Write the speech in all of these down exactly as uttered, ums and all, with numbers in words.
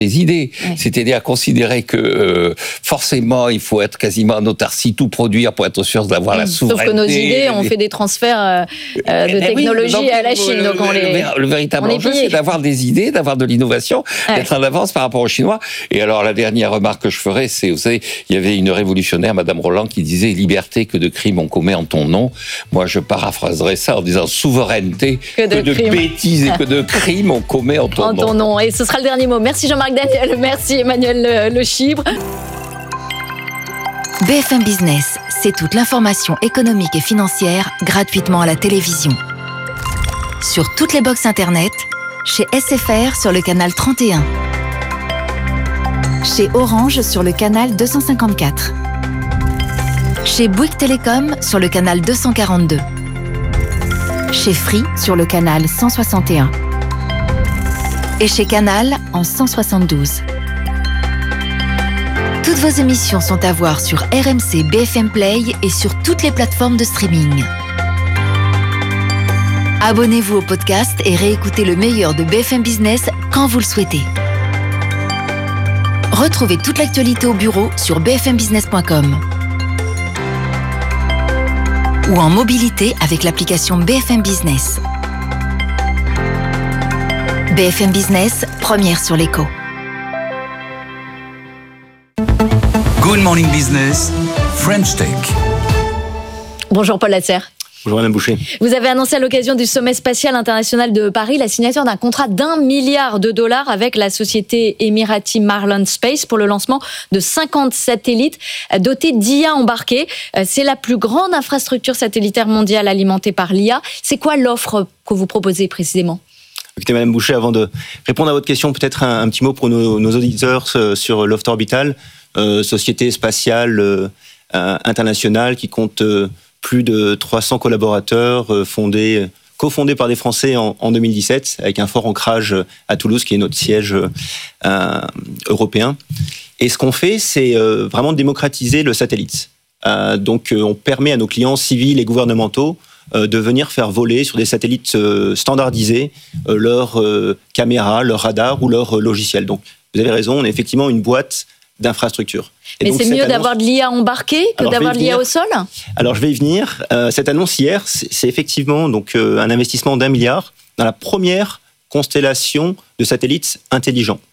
des idées, ouais. c'est-à-dire à considérer que euh, forcément il faut être quasiment en autarcie, tout produire pour être sûr d'avoir mmh. la souveraineté. Sauf que nos idées, on fait des transferts euh, euh, de technologie oui, donc, à la Chine, le, donc on les. Le, le véritable enjeu, c'est d'avoir des idées, d'avoir de l'innovation, ouais. d'être en avance par rapport aux Chinois. Et alors la dernière remarque que je ferai, c'est, vous savez, il y avait une révolutionnaire, Madame Roland, qui disait liberté que de crimes on commet en ton nom. Moi, je paraphraserais ça en disant souveraineté que de, que de bêtises et que de crimes on commet en ton en nom. En ton nom. Et ce sera le dernier mot. Merci Jean-Marc Daniel, merci Emmanuel Le Chibre. B F M Business, c'est toute l'information économique et financière gratuitement à la télévision. Sur toutes les box internet, chez S F R sur le canal trente et un, chez Orange sur le canal deux cent cinquante-quatre, chez Bouygues Télécom sur le canal deux cent quarante-deux, chez Free sur le canal cent soixante et un et chez Canal en cent soixante-douze. Toutes vos émissions sont à voir sur R M C B F M Play et sur toutes les plateformes de streaming. Abonnez-vous au podcast et réécoutez le meilleur de B F M Business quand vous le souhaitez. Retrouvez toute l'actualité au bureau sur b f m business point com ou en mobilité avec l'application B F M Business. B F M Business, première sur l'écho. Good Morning Business, French Tech. Bonjour Paul Lasserre. Bonjour Madame Boucher. Vous avez annoncé à l'occasion du sommet spatial international de Paris la signature d'un contrat d'un milliard de dollars avec la société émirati Marlon Space pour le lancement de cinquante satellites dotés d'I A embarqués. C'est la plus grande infrastructure satellitaire mondiale alimentée par l'I A. C'est quoi l'offre que vous proposez précisément ? Écoutez, Madame Boucher, avant de répondre à votre question, peut-être un, un petit mot pour nos, nos auditeurs sur Loft Orbital, euh, société spatiale euh, internationale qui compte euh, plus de trois cents collaborateurs, euh, fondée, cofondée par des Français en, en deux mille dix-sept, avec un fort ancrage à Toulouse, qui est notre siège euh, européen. Et ce qu'on fait, c'est euh, vraiment démocratiser le satellite. Euh, donc, euh, on permet à nos clients civils et gouvernementaux de venir faire voler sur des satellites standardisés leurs caméras, leurs radars ou leurs logiciels. Donc, vous avez raison, on est effectivement une boîte d'infrastructures. Et Mais donc, c'est mieux annonce... d'avoir de l'I A embarquée que Alors, d'avoir de l'I A au sol ? Alors, je vais y venir. Euh, cette annonce hier, c'est, c'est effectivement donc, euh, un investissement d'un milliard dans la première constellation de satellites intelligents.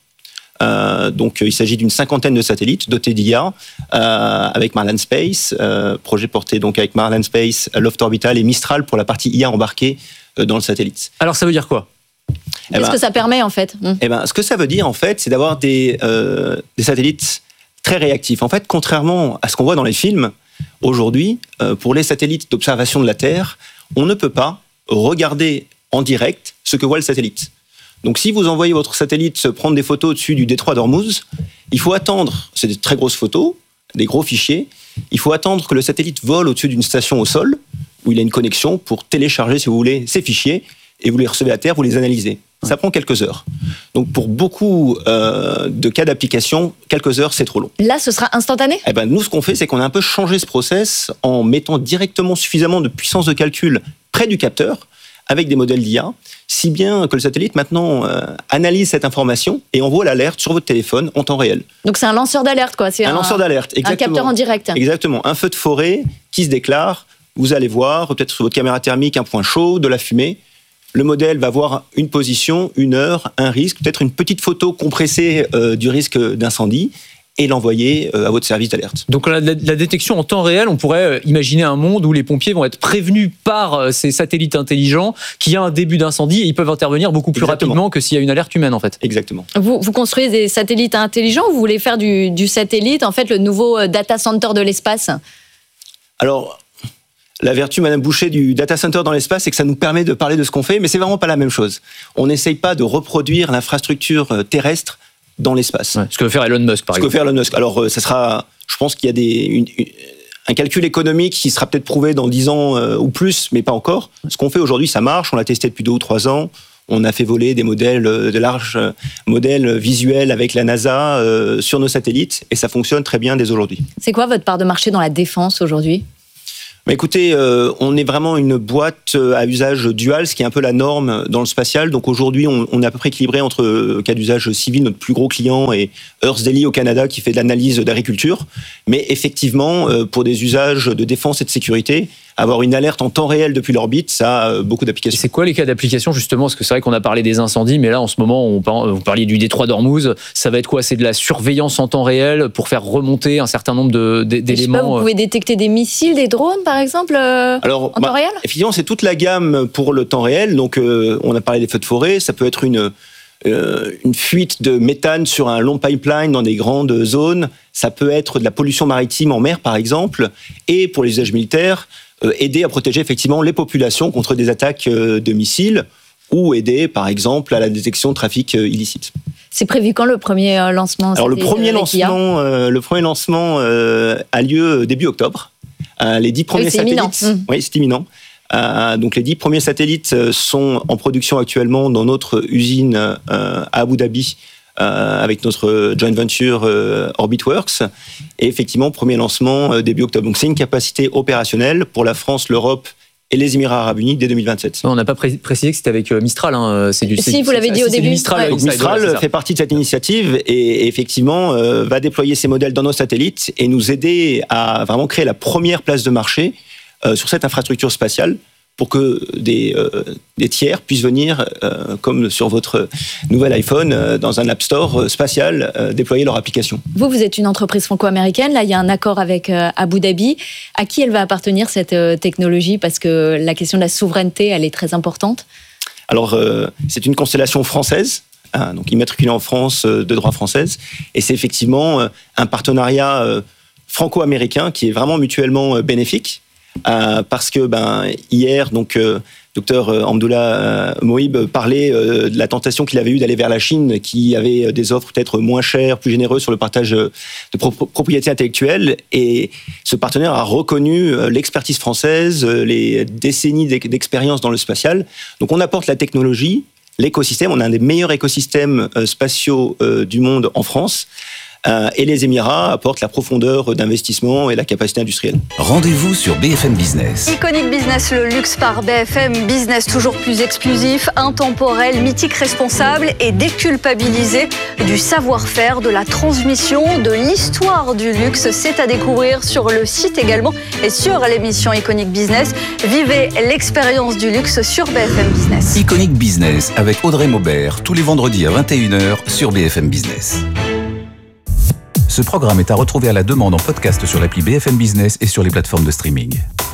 Euh, donc, il s'agit d'une cinquantaine de satellites dotés d'I A euh, avec Marlon Space, euh, projet porté donc avec Marlon Space, Loft Orbital et Mistral pour la partie I A embarquée euh, dans le satellite. Alors, ça veut dire quoi ? Qu'est-ce eh ben, que ça permet en fait ? Eh ben, ce que ça veut dire en fait, c'est d'avoir des, euh, des satellites très réactifs. En fait, contrairement à ce qu'on voit dans les films, aujourd'hui, euh, pour les satellites d'observation de la Terre, on ne peut pas regarder en direct ce que voit le satellite. Donc, si vous envoyez votre satellite prendre des photos au-dessus du détroit d'Ormuz, il faut attendre, c'est des très grosses photos, des gros fichiers, il faut attendre que le satellite vole au-dessus d'une station au sol, où il a une connexion pour télécharger, si vous voulez, ces fichiers, et vous les recevez à terre, vous les analysez. Ça prend quelques heures. Donc, pour beaucoup euh, de cas d'application, quelques heures, c'est trop long. Là, ce sera instantané ? Eh ben, nous, ce qu'on fait, c'est qu'on a un peu changé ce process en mettant directement suffisamment de puissance de calcul près du capteur, avec des modèles d'I A, si bien que le satellite maintenant euh, analyse cette information et envoie l'alerte sur votre téléphone en temps réel. Donc c'est un lanceur d'alerte, quoi. C'est un, un lanceur d'alerte, exactement. Un capteur en direct. Exactement. Un feu de forêt qui se déclare. Vous allez voir, peut-être sur votre caméra thermique, un point chaud, de la fumée. Le modèle va voir une position, une heure, un risque, peut-être une petite photo compressée euh, du risque d'incendie, et l'envoyer à votre service d'alerte. Donc la, la, la détection en temps réel, on pourrait imaginer un monde où les pompiers vont être prévenus par ces satellites intelligents qu'il y a un début d'incendie et ils peuvent intervenir beaucoup plus Exactement. rapidement que s'il y a une alerte humaine en fait. Exactement. Vous, vous construisez des satellites intelligents ou vous voulez faire du, du satellite, en fait le nouveau data center de l'espace ? Alors, la vertu, Madame Boucher, du data center dans l'espace, c'est que ça nous permet de parler de ce qu'on fait, mais c'est vraiment pas la même chose. On n'essaye pas de reproduire l'infrastructure terrestre dans l'espace. Ouais, ce que veut faire Elon Musk, par ce exemple. Ce que veut faire Elon Musk. Alors, euh, ça sera, je pense qu'il y a des, une, une, un calcul économique qui sera peut-être prouvé dans dix ans euh, ou plus, mais pas encore. Ce qu'on fait aujourd'hui, ça marche. On l'a testé depuis deux ou trois ans. On a fait voler des modèles, de larges euh, modèles visuels avec la NASA euh, sur nos satellites, et ça fonctionne très bien dès aujourd'hui. C'est quoi votre part de marché dans la défense aujourd'hui ? Bah écoutez, euh, on est vraiment une boîte à usage dual, ce qui est un peu la norme dans le spatial. Donc aujourd'hui, on, on est à peu près équilibré entre euh, cas d'usage civil, notre plus gros client, et Earth Daily au Canada qui fait de l'analyse d'agriculture. Mais effectivement, euh, pour des usages de défense et de sécurité, avoir une alerte en temps réel depuis l'orbite, ça a beaucoup d'applications. Et c'est quoi les cas d'application justement ? Parce que c'est vrai qu'on a parlé des incendies, mais là en ce moment, on par... vous parliez du détroit d'Ormuz. Ça va être quoi ? C'est de la surveillance en temps réel pour faire remonter un certain nombre de, d'éléments. Je sais pas, vous pouvez détecter des missiles, des drones par exemple euh, Alors, en bah, temps réel ? Effectivement, c'est toute la gamme pour le temps réel. Donc, euh, on a parlé des feux de forêt. Ça peut être une euh, une fuite de méthane sur un long pipeline dans des grandes zones. Ça peut être de la pollution maritime en mer, par exemple. Et pour les usages militaires, Euh, aider à protéger effectivement les populations contre des attaques euh, de missiles ou aider par exemple à la détection de trafic euh, illicite. C'est prévu quand le premier euh, lancement ? Alors le premier lancement, euh, le premier lancement euh, a lieu début octobre. Euh, les dix premiers oui, c'est satellites, imminent. oui c'est imminent. Euh, donc les dix premiers satellites sont en production actuellement dans notre usine euh, à Abu Dhabi. Euh, avec notre joint venture euh, OrbitWorks. Et effectivement, premier lancement euh, début octobre. Donc c'est une capacité opérationnelle pour la France, l'Europe et les Émirats Arabes Unis dès deux mille vingt-sept. On n'a pas pré- précisé que c'était avec Mistral. Hein. C'est du, si, c'est, vous l'avez c'est, dit c'est, au début. Mistral, ouais. Donc Mistral voilà, fait partie de cette initiative et, et effectivement euh, va déployer ses modèles dans nos satellites et nous aider à vraiment créer la première place de marché euh, sur cette infrastructure spatiale pour que des, euh, des tiers puissent venir, euh, comme sur votre nouvel iPhone, euh, dans un App Store spatial, euh, déployer leur application. Vous, vous êtes une entreprise franco-américaine. Là, il y a un accord avec euh, Abu Dhabi. À qui elle va appartenir, cette euh, technologie ? Parce que la question de la souveraineté, elle est très importante. Alors, euh, c'est une constellation française, hein, donc immatriculée en France euh, de droit française. Et c'est effectivement euh, un partenariat euh, franco-américain qui est vraiment mutuellement euh, bénéfique. Euh, parce que ben, hier, donc, euh, docteur Hamdoullah euh, Mohib parlait euh, de la tentation qu'il avait eue d'aller vers la Chine, qui avait des offres peut-être moins chères, plus généreuses sur le partage de pro- propriété intellectuelle. Et ce partenaire a reconnu euh, l'expertise française, euh, les décennies d'expérience dans le spatial. Donc on apporte la technologie, l'écosystème. On a un des meilleurs écosystèmes euh, spatiaux euh, du monde en France. Euh, et les Émirats apportent la profondeur d'investissement et la capacité industrielle. Rendez-vous sur B F M Business. Iconic Business, le luxe par B F M Business, toujours plus exclusif, intemporel, mythique, responsable et déculpabilisé du savoir-faire, de la transmission, de l'histoire du luxe. C'est à découvrir sur le site également et sur l'émission Iconic Business. Vivez l'expérience du luxe sur B F M Business. Iconic Business avec Audrey Maubert, tous les vendredis à vingt et une heures sur B F M Business. Ce programme est à retrouver à la demande en podcast sur l'appli B F M Business et sur les plateformes de streaming.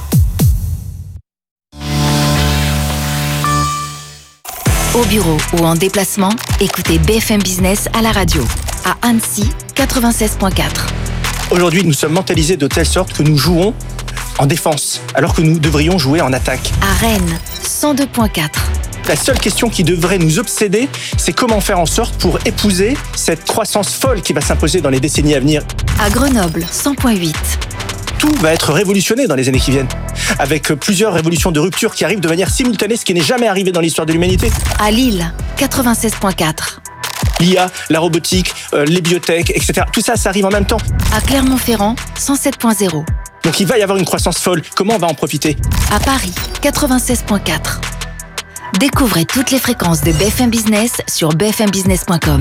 Au bureau ou en déplacement, écoutez B F M Business à la radio. À Annecy, quatre-vingt-seize virgule quatre. Aujourd'hui, nous sommes mentalisés de telle sorte que nous jouons en défense, alors que nous devrions jouer en attaque. À Rennes, cent deux virgule quatre. La seule question qui devrait nous obséder, c'est comment faire en sorte pour épouser cette croissance folle qui va s'imposer dans les décennies à venir. À Grenoble, cent virgule huit. Tout va être révolutionné dans les années qui viennent, avec plusieurs révolutions de rupture qui arrivent de manière simultanée, ce qui n'est jamais arrivé dans l'histoire de l'humanité. À Lille, quatre-vingt-seize virgule quatre. L'I A, la robotique, euh, les biotech, et cetera. Tout ça, ça arrive en même temps. À Clermont-Ferrand, cent sept virgule zéro. Donc il va y avoir une croissance folle. Comment on va en profiter ? À Paris, quatre-vingt-seize virgule quatre. Découvrez toutes les fréquences de B F M Business sur b f m business point com.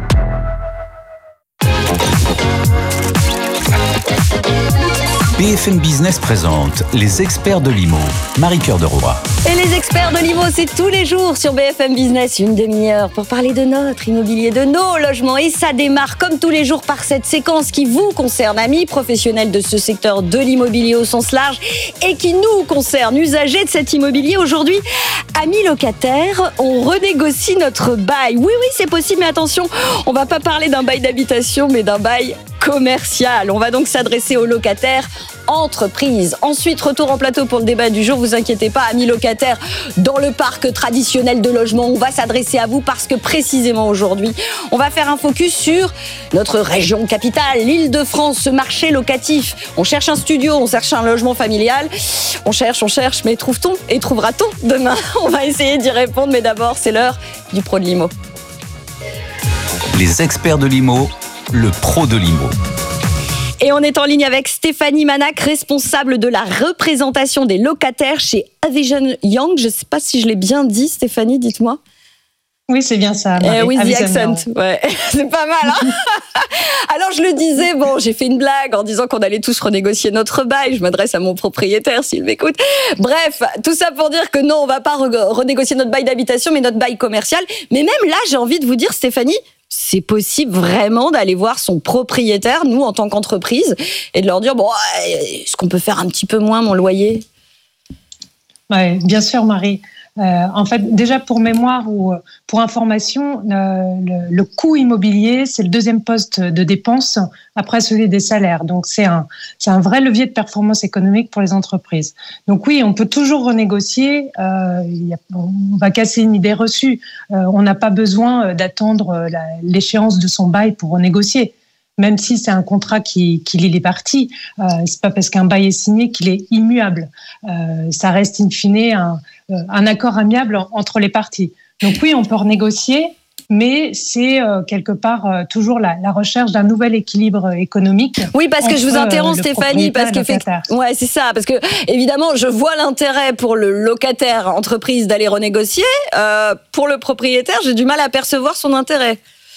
B F M Business présente les experts de l'I M O, Marie-Cœur de Roy. Et les experts de l'I M O, c'est tous les jours sur B F M Business, une demi-heure pour parler de notre immobilier, de nos logements. Et ça démarre comme tous les jours par cette séquence qui vous concerne, amis professionnels de ce secteur de l'immobilier au sens large et qui nous concerne, usagers de cet immobilier. Aujourd'hui, amis locataires, on renégocie notre bail. Oui, oui, c'est possible, mais attention, on va pas parler d'un bail d'habitation, mais d'un bail commercial. On va donc s'adresser aux locataires entreprises. Ensuite, retour en plateau pour le débat du jour. Vous inquiétez pas, amis locataires, dans le parc traditionnel de logement, on va s'adresser à vous parce que précisément aujourd'hui, on va faire un focus sur notre région capitale, l'Île-de-France, ce marché locatif. On cherche un studio, on cherche un logement familial. On cherche, on cherche, mais trouve-t-on et trouvera-t-on demain ? On va essayer d'y répondre, mais d'abord, c'est l'heure du pro de l'I M O. Les experts de l'I M O, le pro de l'I M O. Et on est en ligne avec Stéphanie Manac, responsable de la représentation des locataires chez Avision Young. Je ne sais pas si je l'ai bien dit, Stéphanie, dites-moi. Oui, c'est bien ça. Eh oui, the accent, ouais. C'est pas mal, hein. Alors, je le disais, bon, j'ai fait une blague en disant qu'on allait tous renégocier notre bail. Je m'adresse à mon propriétaire s'il m'écoute. Bref, tout ça pour dire que non, on va pas re- renégocier notre bail d'habitation, mais notre bail commercial. Mais même là, j'ai envie de vous dire, Stéphanie, c'est possible vraiment d'aller voir son propriétaire, nous, en tant qu'entreprise, et de leur dire, bon, est-ce qu'on peut faire un petit peu moins mon loyer ? Oui, bien sûr, Marie. Euh, en fait, déjà pour mémoire ou pour information, euh, le, le coût immobilier, c'est le deuxième poste de dépense après celui des salaires. Donc, c'est un, c'est un vrai levier de performance économique pour les entreprises. Donc oui, on peut toujours renégocier. Euh, y a, on va casser une idée reçue. Euh, on n'a pas besoin d'attendre la, l'échéance de son bail pour renégocier. Même si c'est un contrat qui, qui lie les parties, euh, c'est pas parce qu'un bail est signé qu'il est immuable. Euh, ça reste in fine un, un accord amiable entre les parties. Donc oui, on peut renégocier, mais c'est euh, quelque part euh, toujours la, la recherche d'un nouvel équilibre économique. Oui, parce que entre, je vous interromps, euh, Stéphanie, parce que ouais, c'est ça, parce que évidemment, je vois l'intérêt pour le locataire entreprise d'aller renégocier. Euh, pour le propriétaire, j'ai du mal à percevoir son intérêt.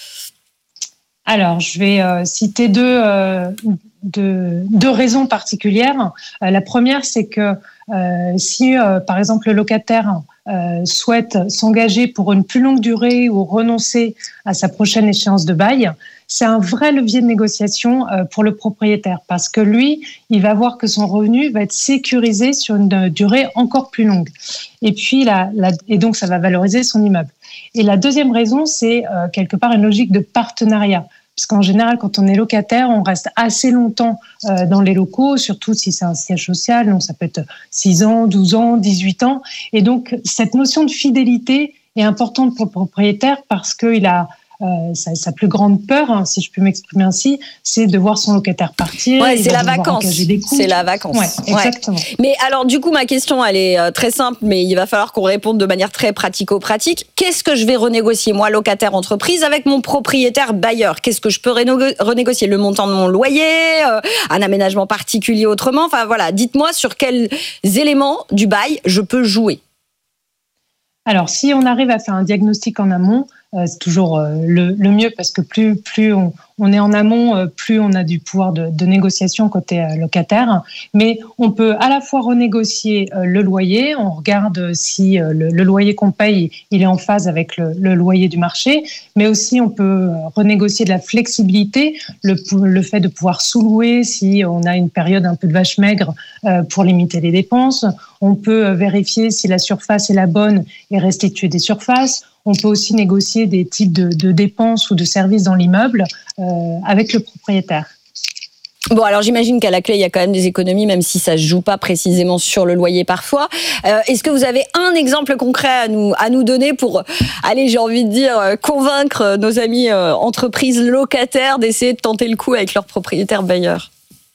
Alors, je vais euh, citer deux, euh, deux, deux raisons particulières. Euh, la première, c'est que euh, si, euh, par exemple, le locataire euh, souhaite s'engager pour une plus longue durée ou renoncer à sa prochaine échéance de bail, c'est un vrai levier de négociation euh, pour le propriétaire parce que lui, il va voir que son revenu va être sécurisé sur une durée encore plus longue. Et puis, la, la, et donc, ça va valoriser son immeuble. Et la deuxième raison, c'est euh, quelque part une logique de partenariat. Parce qu'en général, quand on est locataire, on reste assez longtemps euh, dans les locaux, surtout si c'est un siège social. Donc, ça peut être six ans, douze ans, dix-huit ans. Et donc, cette notion de fidélité est importante pour le propriétaire parce qu'il a euh, sa, sa plus grande peur, hein, si je peux m'exprimer ainsi, c'est de voir son locataire partir. Ouais, c'est la vacance. C'est la vacance. Ouais, exactement. Ouais. Mais alors, du coup, ma question, elle est très simple, mais il va falloir qu'on réponde de manière très pratico-pratique. Qu'est-ce que je vais renégocier, moi, locataire entreprise, avec mon propriétaire bailleur ? Qu'est-ce que je peux renégo- renégocier ? Le montant de mon loyer, euh, un aménagement particulier autrement ? Enfin, voilà, dites-moi sur quels éléments du bail je peux jouer. Alors, si on arrive à faire un diagnostic en amont, euh, c'est toujours euh, le, le mieux parce que plus, plus on, on est en amont, euh, plus on a du pouvoir de, de négociation côté euh, locataire. Mais on peut à la fois renégocier euh, le loyer, on regarde si euh, le, le loyer qu'on paye, il est en phase avec le, le loyer du marché, mais aussi on peut euh, renégocier de la flexibilité, le, le fait de pouvoir sous-louer si on a une période un peu de vache maigre euh, pour limiter les dépenses. On peut euh, vérifier si la surface est la bonne et restituer des surfaces. On peut aussi négocier des types de, de dépenses ou de services dans l'immeuble euh, avec le propriétaire. Bon, alors j'imagine qu'à la clé, il y a quand même des économies, même si ça ne se joue pas précisément sur le loyer parfois. Euh, est-ce que vous avez un exemple concret à nous, à nous donner pour, allez, j'ai envie de dire, convaincre nos amis euh, entreprises locataires d'essayer de tenter le coup avec leurs propriétaires bailleurs ?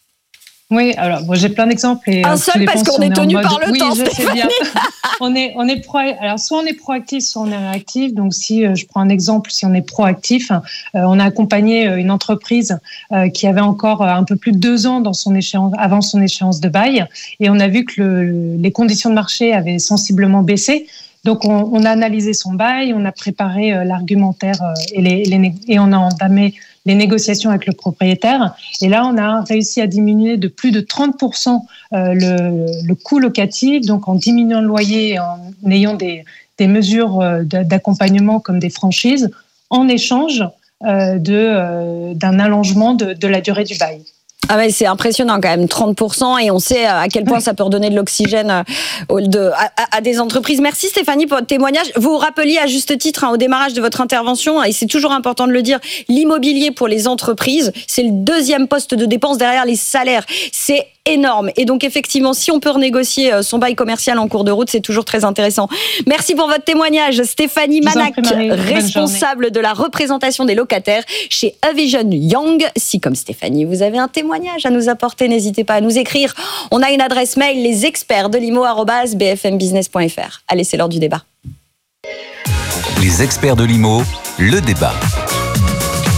Oui, alors bon, j'ai plein d'exemples. Et, un euh, seul parce qu'on est tenu par le oui, temps, je sais bien. Stéphanie. on est, on est pro. Alors soit on est proactif, soit on est réactif. Donc si euh, je prends un exemple, si on est proactif, euh, on a accompagné euh, une entreprise euh, qui avait encore euh, un peu plus de deux ans dans son échéance, avant son échéance de bail, et on a vu que le, les conditions de marché avaient sensiblement baissé. Donc on, on a analysé son bail, on a préparé euh, l'argumentaire euh, et, les, les, et on a entamé les négociations avec le propriétaire. Et là, on a réussi à diminuer de plus de trente pour cent euh, le, le coût locatif, donc en diminuant le loyer et en ayant des, des mesures euh, d'accompagnement comme des franchises, en échange euh, de, euh, d'un allongement de, de la durée du bail. Ah ouais, c'est impressionnant quand même, trente pour cent, et on sait à quel point ça peut redonner de l'oxygène de, à, à des entreprises. Merci Stéphanie pour votre témoignage. Vous vous rappeliez à juste titre hein, au démarrage de votre intervention, et c'est toujours important de le dire, l'immobilier pour les entreprises, c'est le deuxième poste de dépense derrière les salaires. C'est énorme. Et donc, effectivement, si on peut renégocier son bail commercial en cours de route, c'est toujours très intéressant. Merci pour votre témoignage. Stéphanie Manac, responsable de la représentation des locataires chez Avision Young. Si, comme Stéphanie, vous avez un témoignage à nous apporter, n'hésitez pas à nous écrire. On a une adresse mail, les experts de l'I M O arobase b f m business point f r. Allez, c'est l'heure du débat. Les experts de l'I M O, le débat.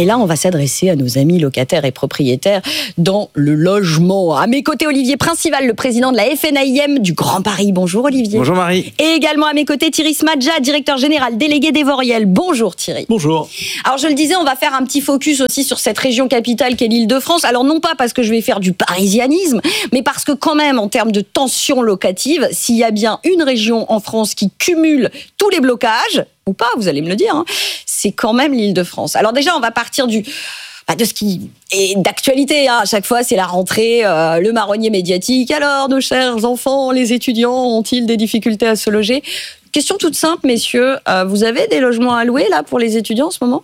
Et là, on va s'adresser à nos amis locataires et propriétaires dans le logement. À mes côtés, Olivier Principal, le président de la F N A I M du Grand Paris. Bonjour Olivier. Bonjour Marie. Et également à mes côtés, Thierry Smadja, directeur général délégué d'Evoriel. Bonjour Thierry. Bonjour. Alors je le disais, on va faire un petit focus aussi sur cette région capitale qu'est l'Île-de-France. Alors non pas parce que je vais faire du parisianisme, mais parce que quand même, en termes de tension locative, s'il y a bien une région en France qui cumule tous les blocages, ou pas, vous allez me le dire, hein, c'est quand même l'Île-de-France. Alors déjà, on va partir du... de ce qui est d'actualité, hein. À chaque fois c'est la rentrée, euh, le marronnier médiatique. Alors nos chers enfants, les étudiants ont-ils des difficultés à se loger? Question toute simple, messieurs, euh, vous avez des logements à louer là pour les étudiants en ce moment?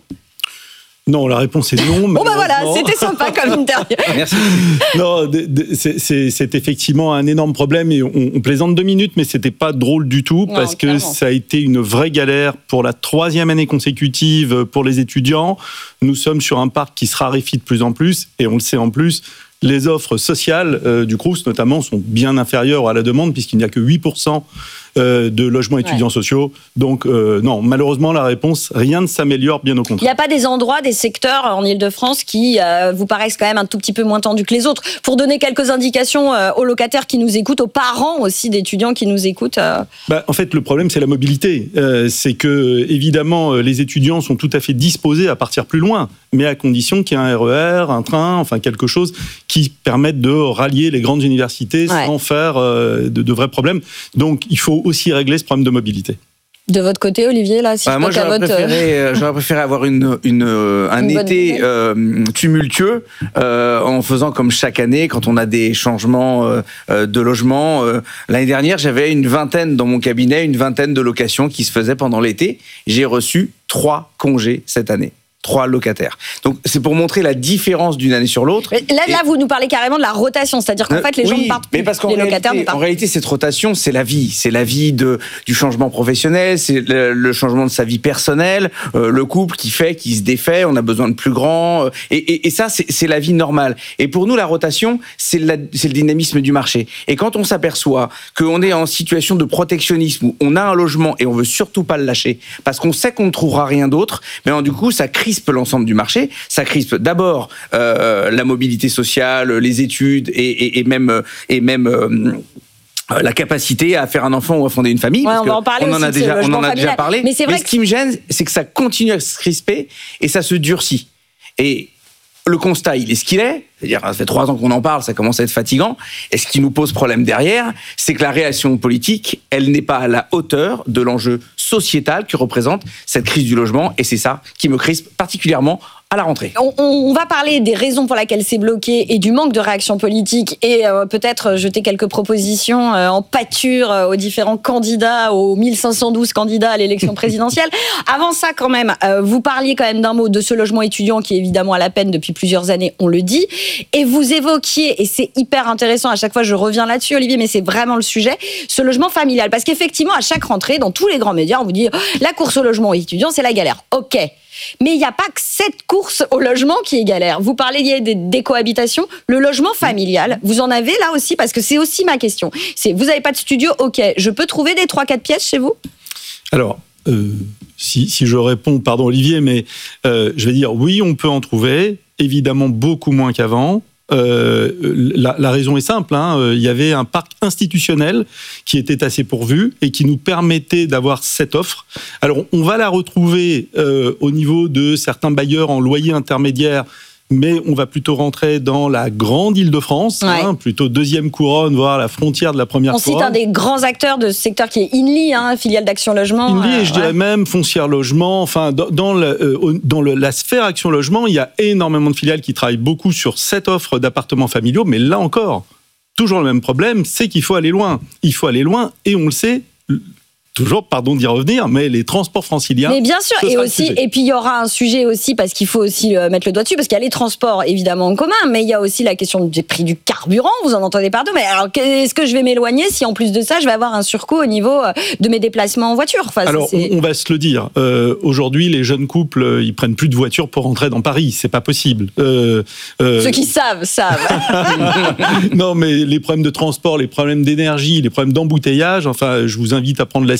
Non, la réponse est non. Bon bah voilà, c'était sympa comme interview. Merci. Non, c'est, c'est, c'est effectivement un énorme problème et on, on plaisante deux minutes, mais c'était pas drôle du tout non, parce clairement. que ça a été une vraie galère pour la troisième année consécutive pour les étudiants. Nous sommes sur un parc qui se raréfie de plus en plus et on le sait en plus. Les offres sociales euh, du Crous, notamment, sont bien inférieures à la demande puisqu'il n'y a que huit pour cent euh, de logements étudiants ouais. sociaux. Donc, euh, non, malheureusement, la réponse, rien ne s'améliore, bien au contraire. Il n'y a pas des endroits, des secteurs en Île-de-France qui euh, vous paraissent quand même un tout petit peu moins tendus que les autres? Pour donner quelques indications euh, aux locataires qui nous écoutent, aux parents aussi d'étudiants qui nous écoutent. Euh... Bah, en fait, le problème, c'est la mobilité. Euh, c'est que, évidemment, les étudiants sont tout à fait disposés à partir plus loin, mais à condition qu'il y ait un R E R, un train, enfin quelque chose qui permette de rallier les grandes universités ouais. sans faire euh, de, de vrais problèmes. Donc, il faut aussi régler ce problème de mobilité. De votre côté, Olivier, là, si bah, je moi, j'aurais, votre... préféré, euh, j'aurais préféré avoir une, une, un une été euh, tumultueux euh, en faisant comme chaque année quand on a des changements euh, de logement. Euh, l'année dernière, j'avais une vingtaine dans mon cabinet, une vingtaine de locations qui se faisaient pendant l'été. J'ai reçu trois congés cette année. Trois locataires. Donc, c'est pour montrer la différence d'une année sur l'autre. Là, et... là, vous nous parlez carrément de la rotation, c'est-à-dire qu'en euh, fait, les oui, gens ne partent plus. Mais parce qu'en les réalité, locataires ne partent en réalité, cette rotation, c'est la vie. C'est la vie de, du changement professionnel, c'est le, le changement de sa vie personnelle, euh, le couple qui fait, qui se défait, on a besoin de plus grand. Euh, et, et, et ça, c'est, c'est la vie normale. Et pour nous, la rotation, c'est, la, c'est le dynamisme du marché. Et quand on s'aperçoit qu'on est en situation de protectionnisme, où on a un logement et on veut surtout pas le lâcher, parce qu'on sait qu'on ne trouvera rien d'autre, mais alors, du coup, ça crispe l'ensemble du marché, ça crispe d'abord euh, la mobilité sociale, les études et, et, et même, et même euh, la capacité à faire un enfant ou à fonder une famille. Ouais, parce on va en parler on aussi, en a déjà, on en a déjà parlé. Mais, c'est vrai mais ce qui me gêne, c'est que ça continue à se crisper et ça se durcit. Et le constat, il est ce qu'il est. C'est-à-dire, ça fait trois ans qu'on en parle, ça commence à être fatigant. Et ce qui nous pose problème derrière, c'est que la réaction politique, elle n'est pas à la hauteur de l'enjeu sociétal que représente cette crise du logement. Et c'est ça qui me crispe particulièrement à la rentrée. On, on va parler des raisons pour lesquelles c'est bloqué et du manque de réaction politique et euh, peut-être jeter quelques propositions euh, en pâture euh, aux différents candidats, aux mille cinq cent douze candidats à l'élection présidentielle. Avant ça, quand même, euh, vous parliez quand même d'un mot de ce logement étudiant qui est évidemment à la peine depuis plusieurs années, on le dit. Et vous évoquiez, et c'est hyper intéressant, à chaque fois je reviens là-dessus, Olivier, mais c'est vraiment le sujet, ce logement familial. Parce qu'effectivement, à chaque rentrée, dans tous les grands médias, on vous dit « la course au logement étudiant, c'est la galère ». Ok. Mais il n'y a pas que cette course au logement qui est galère. Vous parlez des, des cohabitations, le logement familial, vous en avez là aussi, parce que c'est aussi ma question. C'est, vous n'avez pas de studio, ok, je peux trouver des trois quatre pièces chez vous ? Alors, euh, si, si je réponds, pardon Olivier, mais euh, je vais dire oui, on peut en trouver, évidemment beaucoup moins qu'avant. Euh, la, la raison est simple, hein, il y avait un parc institutionnel qui était assez pourvu et qui nous permettait d'avoir cette offre. Alors on va la retrouver euh, au niveau de certains bailleurs en loyer intermédiaire, mais on va plutôt rentrer dans la grande Île-de-France, ouais. hein, plutôt deuxième couronne, voire la frontière de la première on couronne. On cite un des grands acteurs de ce secteur qui est Inly, hein, filiale d'Action Logement. Inly, euh, et je ouais. dirais même Foncière Logement. Enfin, dans, dans, le, euh, dans le, la sphère Action Logement, il y a énormément de filiales qui travaillent beaucoup sur cette offre d'appartements familiaux, mais là encore, toujours le même problème, c'est qu'il faut aller loin. Il faut aller loin, et on le sait... Toujours, pardon d'y revenir, mais les transports franciliens. Mais bien sûr, et aussi, et puis il y aura un sujet aussi, parce qu'il faut aussi mettre le doigt dessus, parce qu'il y a les transports évidemment en commun, mais il y a aussi la question du prix du carburant, vous en entendez partout. Mais alors, est-ce que je vais m'éloigner si en plus de ça, je vais avoir un surcoût au niveau de mes déplacements en voiture ? Enfin, alors, c'est... on va se le dire. Euh, aujourd'hui, les jeunes couples, ils prennent plus de voiture pour rentrer dans Paris. C'est pas possible. Euh, euh... Ceux qui savent, savent. Non, mais les problèmes de transport, les problèmes d'énergie, les problèmes d'embouteillage, enfin, je vous invite à prendre la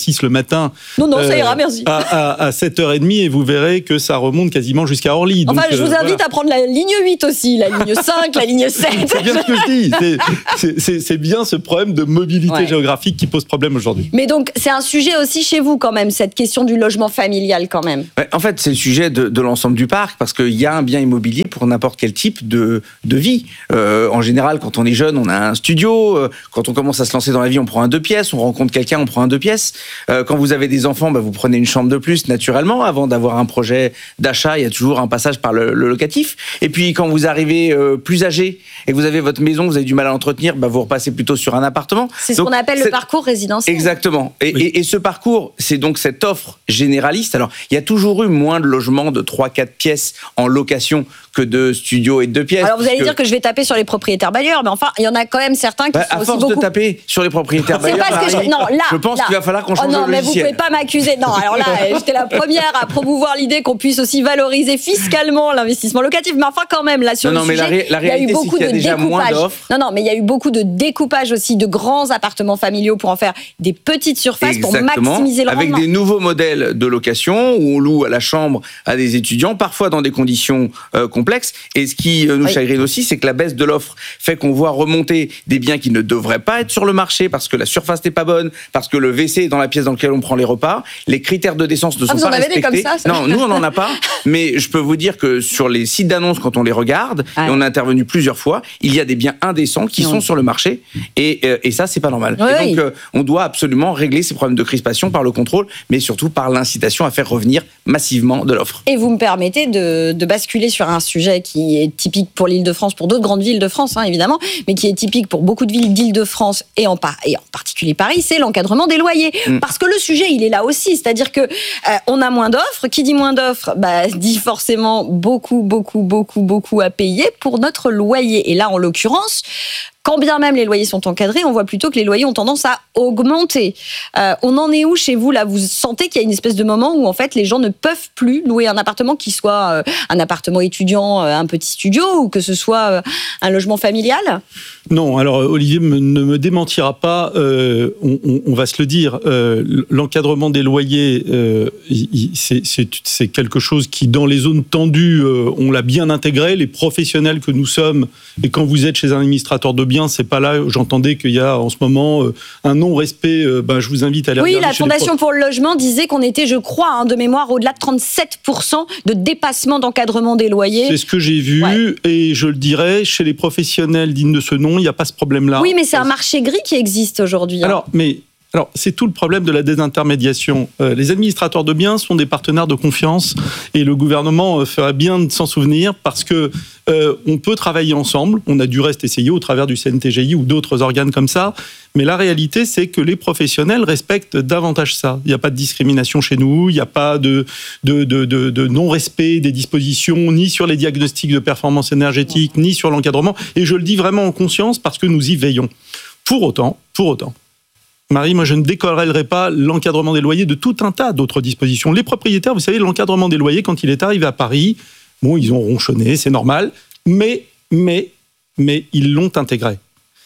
six le matin. Non, non, ça ira, merci. À, à, à sept heures trente et vous verrez que ça remonte quasiment jusqu'à Orly. Enfin, Donc, je vous euh, invite voilà. à prendre la ligne huit aussi, la ligne cinq, la ligne sept. C'est bien ce que je dis. C'est, c'est, c'est, c'est bien ce problème de mobilité Ouais. géographique qui pose problème aujourd'hui. Mais donc, c'est un sujet aussi chez vous quand même, cette question du logement familial quand même. Ouais, en fait, c'est le sujet de, de l'ensemble du parc, parce qu'il y a un bien immobilier pour n'importe quel type de, de vie. Euh, en général, quand on est jeune, on a un studio. Euh, quand on commence à se lancer dans la vie, on prend un deux pièces. On rencontre quelqu'un, on prend un deux pièces. Euh, quand vous avez des enfants, bah, vous prenez une chambre de plus, naturellement. Avant d'avoir un projet d'achat, il y a toujours un passage par le, le locatif. Et puis, quand vous arrivez euh, plus âgé et que vous avez votre maison, vous avez du mal à l'entretenir, bah, vous repassez plutôt sur un appartement. C'est ce Donc, qu'on appelle c'est... le parcours résidentiel. Exactement. Et, Oui. et, et ce parcours, c'est donc cette offre généraliste. Alors, il y a toujours eu moins de logements de trois quatre pièces en location que de studios et de deux pièces. Alors vous allez puisque- dire que je vais taper sur les propriétaires bailleurs, mais enfin, il y en a quand même certains qui Bah, sont à aussi force beaucoup... de taper sur les propriétaires C'est bailleurs, parce que je... Marie, Non, là, je pense là. qu'il va falloir qu'on change oh non, le mais vous logiciel. pouvez pas m'accuser. Non, alors là, j'étais la première à promouvoir l'idée qu'on puisse aussi valoriser fiscalement l'investissement locatif. Mais enfin, quand même, là, sur Non, le non, mais sujet, la ré- la il y a eu réalité, c'est beaucoup qu'il y a de déjà moins découpage. d'offres. Non, non, mais il y a eu beaucoup de découpage aussi de grands appartements familiaux pour en faire des petites surfaces Exactement, pour maximiser le avec rendement. des nouveaux modèles de location où on loue à la chambre à des étudiants, parfois dans des conditions euh, complexes. Et ce qui euh, nous Oui. chagrine aussi, c'est que la baisse de l'offre fait qu'on voit remonter des biens qui ne devraient pas être sur le marché parce que la surface n'est pas bonne, parce que le W C est dans la pièce dans laquelle on prend les repas, les critères de décence ne Ah, sont vous pas en avez des respectés. comme ça, ça Non, nous on n'en a pas, mais je peux vous dire que sur les sites d'annonces, quand on les regarde, Ouais. et on a intervenu plusieurs fois, il y a des biens indécents qui Oui. sont sur le marché, et, euh, et ça c'est pas normal. Oui, et donc oui. euh, on doit absolument régler ces problèmes de crispation par le contrôle, mais surtout par l'incitation à faire revenir massivement de l'offre. Et vous me permettez de, de basculer sur un sujet qui est typique pour l'Île-de-France, pour d'autres grandes villes de France, hein, évidemment, mais qui est typique pour beaucoup de villes d'Île-de-France et en, par- et en particulier Paris, c'est l'encadrement des loyers. Mm. Parce que le sujet, il est là aussi. C'est-à-dire que euh, on a moins d'offres. Qui dit moins d'offres, bah, dit forcément beaucoup, beaucoup, beaucoup, beaucoup à payer pour notre loyer. Et là, en l'occurrence, quand bien même les loyers sont encadrés, on voit plutôt que les loyers ont tendance à augmenter. Euh, on en est où chez vous là? Vous sentez qu'il y a une espèce de moment où en fait les gens ne peuvent plus louer un appartement qui soit euh, un appartement étudiant, euh, un petit studio, ou que ce soit euh, un logement familial? Non, alors Olivier me- ne me démentira pas, euh, on, on- on va se le dire, euh, l'encadrement des loyers, euh, il- il- c'est- c'est c'est quelque chose qui, dans les zones tendues, euh, on l'a bien intégré. Les professionnels que nous sommes, et quand vous êtes chez un administrateur de biens, c'est pas là, j'entendais qu'il y a en ce moment euh, un non-respect, euh, ben, je vous invite à aller Oui, regarder la chez les Fondation pro- pour le logement disait qu'on était, je crois, hein, de mémoire, au-delà de trente-sept pour cent de dépassement d'encadrement des loyers. C'est ce que j'ai vu, Ouais. et je le dirais, chez les professionnels dignes de ce nom, il n'y a pas ce problème-là. Oui, mais c'est un marché gris qui existe aujourd'hui. hein. Alors, mais alors, c'est tout le problème de la désintermédiation. Euh, les administrateurs de biens sont des partenaires de confiance, et le gouvernement euh, ferait bien de s'en souvenir, parce que euh, on peut travailler ensemble. On a du reste essayé au travers du C N T G I ou d'autres organes comme ça. Mais la réalité, c'est que les professionnels respectent davantage ça. Il n'y a pas de discrimination chez nous, il n'y a pas de, de, de, de, de non-respect des dispositions, ni sur les diagnostics de performance énergétique, ni sur l'encadrement. Et je le dis vraiment en conscience parce que nous y veillons. Pour autant, pour autant, Marie, moi je ne décorrélerai pas l'encadrement des loyers de tout un tas d'autres dispositions. Les propriétaires, vous savez, l'encadrement des loyers, quand il est arrivé à Paris, bon, ils ont ronchonné, c'est normal, mais, mais, mais ils l'ont intégré.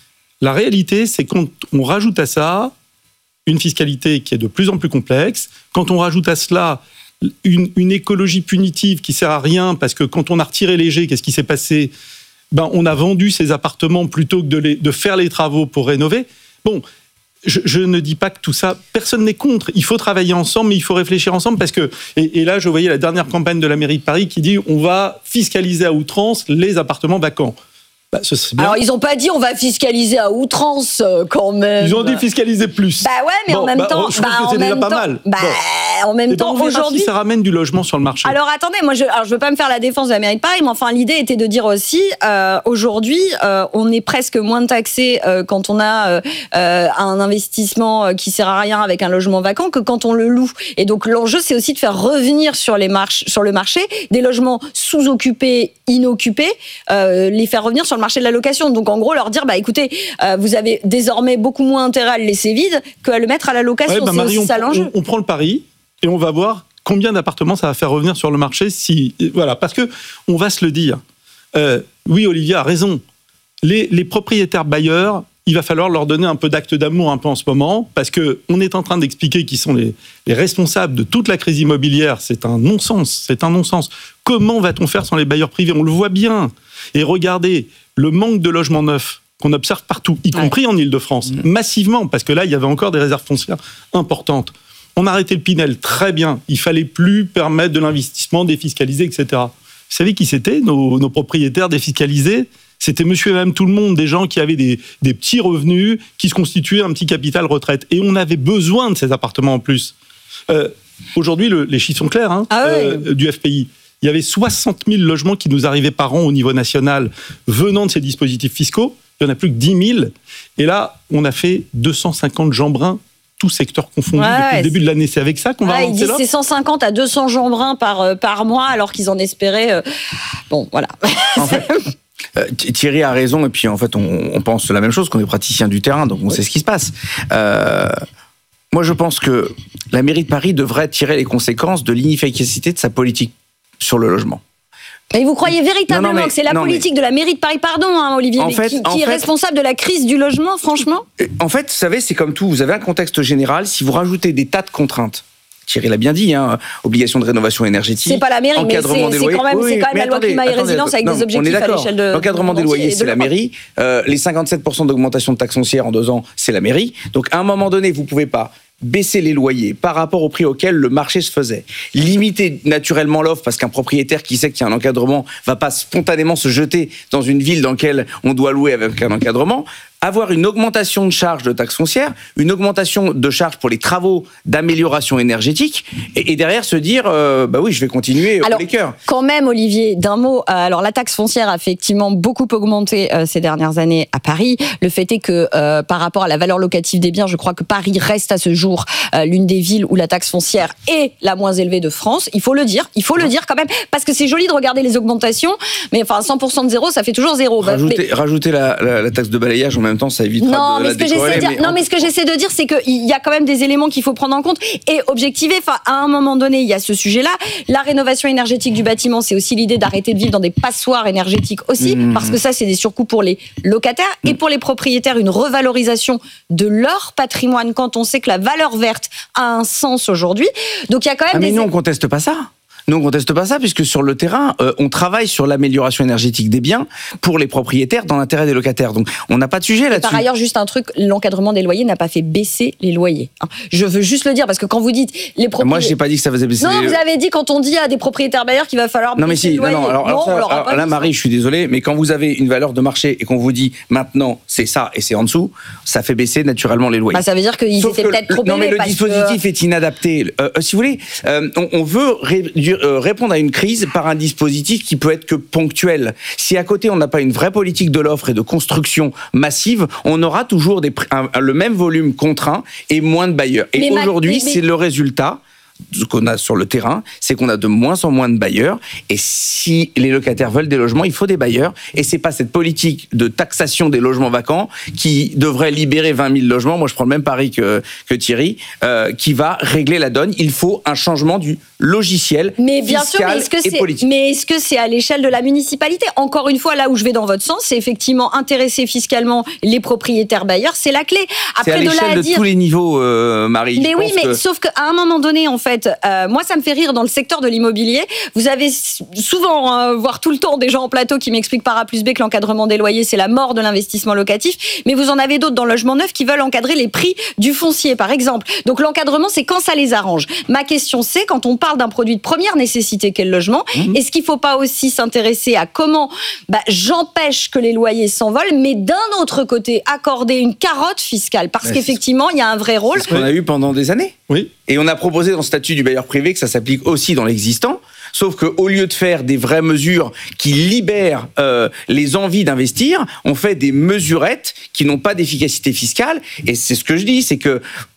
La réalité, c'est quand on rajoute à ça une fiscalité qui est de plus en plus complexe, quand on rajoute à cela une, une écologie punitive qui sert à rien, parce que quand on a retiré les G, qu'est-ce qui s'est passé? Ben, on a vendu ces appartements plutôt que de, les, de faire les travaux pour rénover. Bon, je, je ne dis pas que tout ça, personne n'est contre. Il faut travailler ensemble, mais il faut réfléchir ensemble parce que, et, et là, je voyais la dernière campagne de la mairie de Paris qui dit on va fiscaliser à outrance les appartements vacants. Bah, ce serait bien. Alors, ils n'ont pas dit on va fiscaliser à outrance euh, quand même. Ils ont dit fiscaliser plus. Bah ouais, mais Bon, en même bah, temps, je trouve bah, que en c'est déjà même pas temps- mal. Bah, Bon. en même Et ben, temps, on verra aujourd'hui. si ça ramène du logement sur le marché. Alors attendez, moi je, alors je veux pas me faire la défense de la mairie de Paris, mais enfin l'idée était de dire aussi, euh, aujourd'hui, euh, on est presque moins taxé euh, quand on a euh, euh, un investissement euh, qui sert à rien avec un logement vacant que quand on le loue. Et donc l'enjeu, c'est aussi de faire revenir sur les marches, sur le marché des logements sous-occupés, inoccupés, euh, les faire revenir sur le marché de la location. Donc en gros, leur dire, bah écoutez, euh, vous avez désormais beaucoup moins intérêt à le laisser vide qu'à le mettre à la location. Ouais, bah, c'est Marie, aussi on, ça l'enjeu. on- on prend le pari et on va voir combien d'appartements ça va faire revenir sur le marché. Si, voilà, parce que on va se le dire. Euh, oui, Olivier a raison. Les, les propriétaires bailleurs, il va falloir leur donner un peu d'acte d'amour un peu en ce moment, parce qu'on est en train d'expliquer qui sont les, les responsables de toute la crise immobilière. C'est un non-sens, c'est un non-sens. Comment va-t-on faire sans les bailleurs privés ? On le voit bien. Et regardez, le manque de logements neufs qu'on observe partout, y compris ouais. en Ile-de-France, mmh. massivement, parce que là, il y avait encore des réserves foncières importantes. On a arrêté le Pinel, très bien. Il fallait plus permettre de l'investissement défiscalisé, et cetera. Vous savez qui c'était, nos, nos propriétaires défiscalisés ? C'était monsieur et madame tout le monde, des gens qui avaient des, des petits revenus, qui se constituaient un petit capital retraite. Et on avait besoin de ces appartements en plus. Euh, aujourd'hui, le, les chiffres sont clairs hein, ah ouais. euh, du F P I. Il y avait soixante mille logements qui nous arrivaient par an au niveau national venant de ces dispositifs fiscaux. Il n'y en a plus que dix mille. Et là, on a fait deux cent cinquante Jeanbrun, tout secteur confondu, ouais, depuis le début de l'année. C'est avec ça qu'on ouais, va avancer là ? Ils disent c'est cent cinquante à deux cents Jeanbrun par, euh, par mois, alors qu'ils en espéraient... Euh... Bon, voilà. En fait... Euh, Thierry a raison, et puis en fait on, on pense la même chose, qu'on est praticien du terrain, donc on oui. sait ce qui se passe. Euh, moi je pense que la mairie de Paris devrait tirer les conséquences de l'inefficacité de sa politique sur le logement. Et vous croyez véritablement non, non, mais, que c'est la politique mais, de la mairie de Paris, pardon hein, Olivier, mais fait, qui, qui est fait, responsable de la crise du logement, franchement ? En fait, vous savez, c'est comme tout, vous avez un contexte général, si vous rajoutez des tas de contraintes, Thierry l'a bien dit, hein, obligation de rénovation énergétique. C'est pas la mairie, mais c'est, c'est quand même, oui, c'est quand même la loi attendez, climat et attendez, résilience avec non, des objectifs à l'échelle de... L'encadrement des loyers, c'est la mairie. Euh, les cinquante-sept pour cent d'augmentation de taxes foncières en deux ans, c'est la mairie. Donc à un moment donné, vous pouvez pas baisser les loyers par rapport au prix auquel le marché se faisait. Limiter naturellement l'offre parce qu'un propriétaire qui sait qu'il y a un encadrement va pas spontanément se jeter dans une ville dans laquelle on doit louer avec un encadrement. Avoir une augmentation de charges de taxes foncières, une augmentation de charges pour les travaux d'amélioration énergétique, et, et derrière se dire, euh, bah oui, je vais continuer au les cœurs. Quand même, Olivier, d'un mot, euh, alors la taxe foncière a effectivement beaucoup augmenté euh, ces dernières années à Paris. Le fait est que euh, par rapport à la valeur locative des biens, je crois que Paris reste à ce jour euh, l'une des villes où la taxe foncière est la moins élevée de France. Il faut le dire, il faut le dire quand même, parce que c'est joli de regarder les augmentations, mais enfin cent pour cent de zéro, ça fait toujours zéro. Rajouter, bah, rajouter la, la, la taxe de balayage en même temps, ça évitera non, de mais la ce que j'essaie de dire, mais non, mais ce que j'essaie de dire, c'est qu'il y a quand même des éléments qu'il faut prendre en compte et objectiver. Enfin, à un moment donné, il y a ce sujet-là. La rénovation énergétique du bâtiment, c'est aussi l'idée d'arrêter de vivre dans des passoires énergétiques aussi, mmh. parce que ça, c'est des surcoûts pour les locataires mmh. et pour les propriétaires, une revalorisation de leur patrimoine quand on sait que la valeur verte a un sens aujourd'hui. Donc, il y a quand même ah, des... Mais nous, on conteste pas ça. Nous, on ne conteste pas ça, puisque sur le terrain, euh, on travaille sur l'amélioration énergétique des biens pour les propriétaires dans l'intérêt des locataires. Donc, on n'a pas de sujet là-dessus. Par ailleurs, juste un truc, l'encadrement des loyers n'a pas fait baisser les loyers. Je veux juste le dire, parce que quand vous dites les propriétaires... Moi, je n'ai pas dit que ça faisait baisser non, les... vous avez dit quand on dit à des propriétaires bailleurs qu'il va falloir non, mais baisser si, les loyers. Non, non, alors, alors, non, ça, alors là, Marie, ça. Je suis désolé, mais quand vous avez une valeur de marché et qu'on vous dit maintenant, c'est ça et c'est en dessous, ça fait baisser naturellement les loyers. Bah, ça veut dire qu'ils Sauf étaient que, peut-être trop Non, mais le dispositif que... est inadapté. Euh, si vous voulez, euh, on, on veut ré, euh, répondre à une crise par un dispositif qui peut être que ponctuel. Si à côté on n'a pas une vraie politique de l'offre et de construction massive, on aura toujours des, un, le même volume contraint et moins de bailleurs. Et mais aujourd'hui, ma... mais... c'est le résultat. Ce qu'on a sur le terrain, c'est qu'on a de moins en moins de bailleurs. Et si les locataires veulent des logements, il faut des bailleurs. Et c'est pas cette politique de taxation des logements vacants qui devrait libérer vingt mille logements. Moi, je prends le même pari que, que Thierry, euh, qui va régler la donne. Il faut un changement du logiciel mais bien fiscal sûr, mais est-ce que et c'est, politique. Mais est-ce que c'est à l'échelle de la municipalité ? Encore une fois, là où je vais dans votre sens, c'est effectivement intéresser fiscalement les propriétaires bailleurs. C'est la clé. Après, c'est à de l'échelle là à de dire... tous les niveaux, euh, Marie. Mais je oui, mais que... sauf qu'à un moment donné, en fait, euh, moi, ça me fait rire dans le secteur de l'immobilier. Vous avez souvent, euh, voire tout le temps, des gens en plateau qui m'expliquent par A plus B que l'encadrement des loyers, c'est la mort de l'investissement locatif. Mais vous en avez d'autres dans le logement neuf qui veulent encadrer les prix du foncier, par exemple. Donc l'encadrement, c'est quand ça les arrange. Ma question, c'est quand on parle d'un produit de première nécessité qu'est le logement, mmh. est-ce qu'il ne faut pas aussi s'intéresser à comment bah, j'empêche que les loyers s'envolent, mais d'un autre côté, accorder une carotte fiscale, parce mais qu'effectivement, il y a un vrai rôle. C'est ce qu'on a eu pendant des années. Oui. Et on a proposé dans le statut du bailleur privé que ça s'applique aussi dans l'existant. Sauf qu'au lieu de faire des vraies mesures qui libèrent euh, les envies d'investir, on fait des mesurettes qui n'ont pas d'efficacité fiscale. Et c'est ce que je dis, c'est que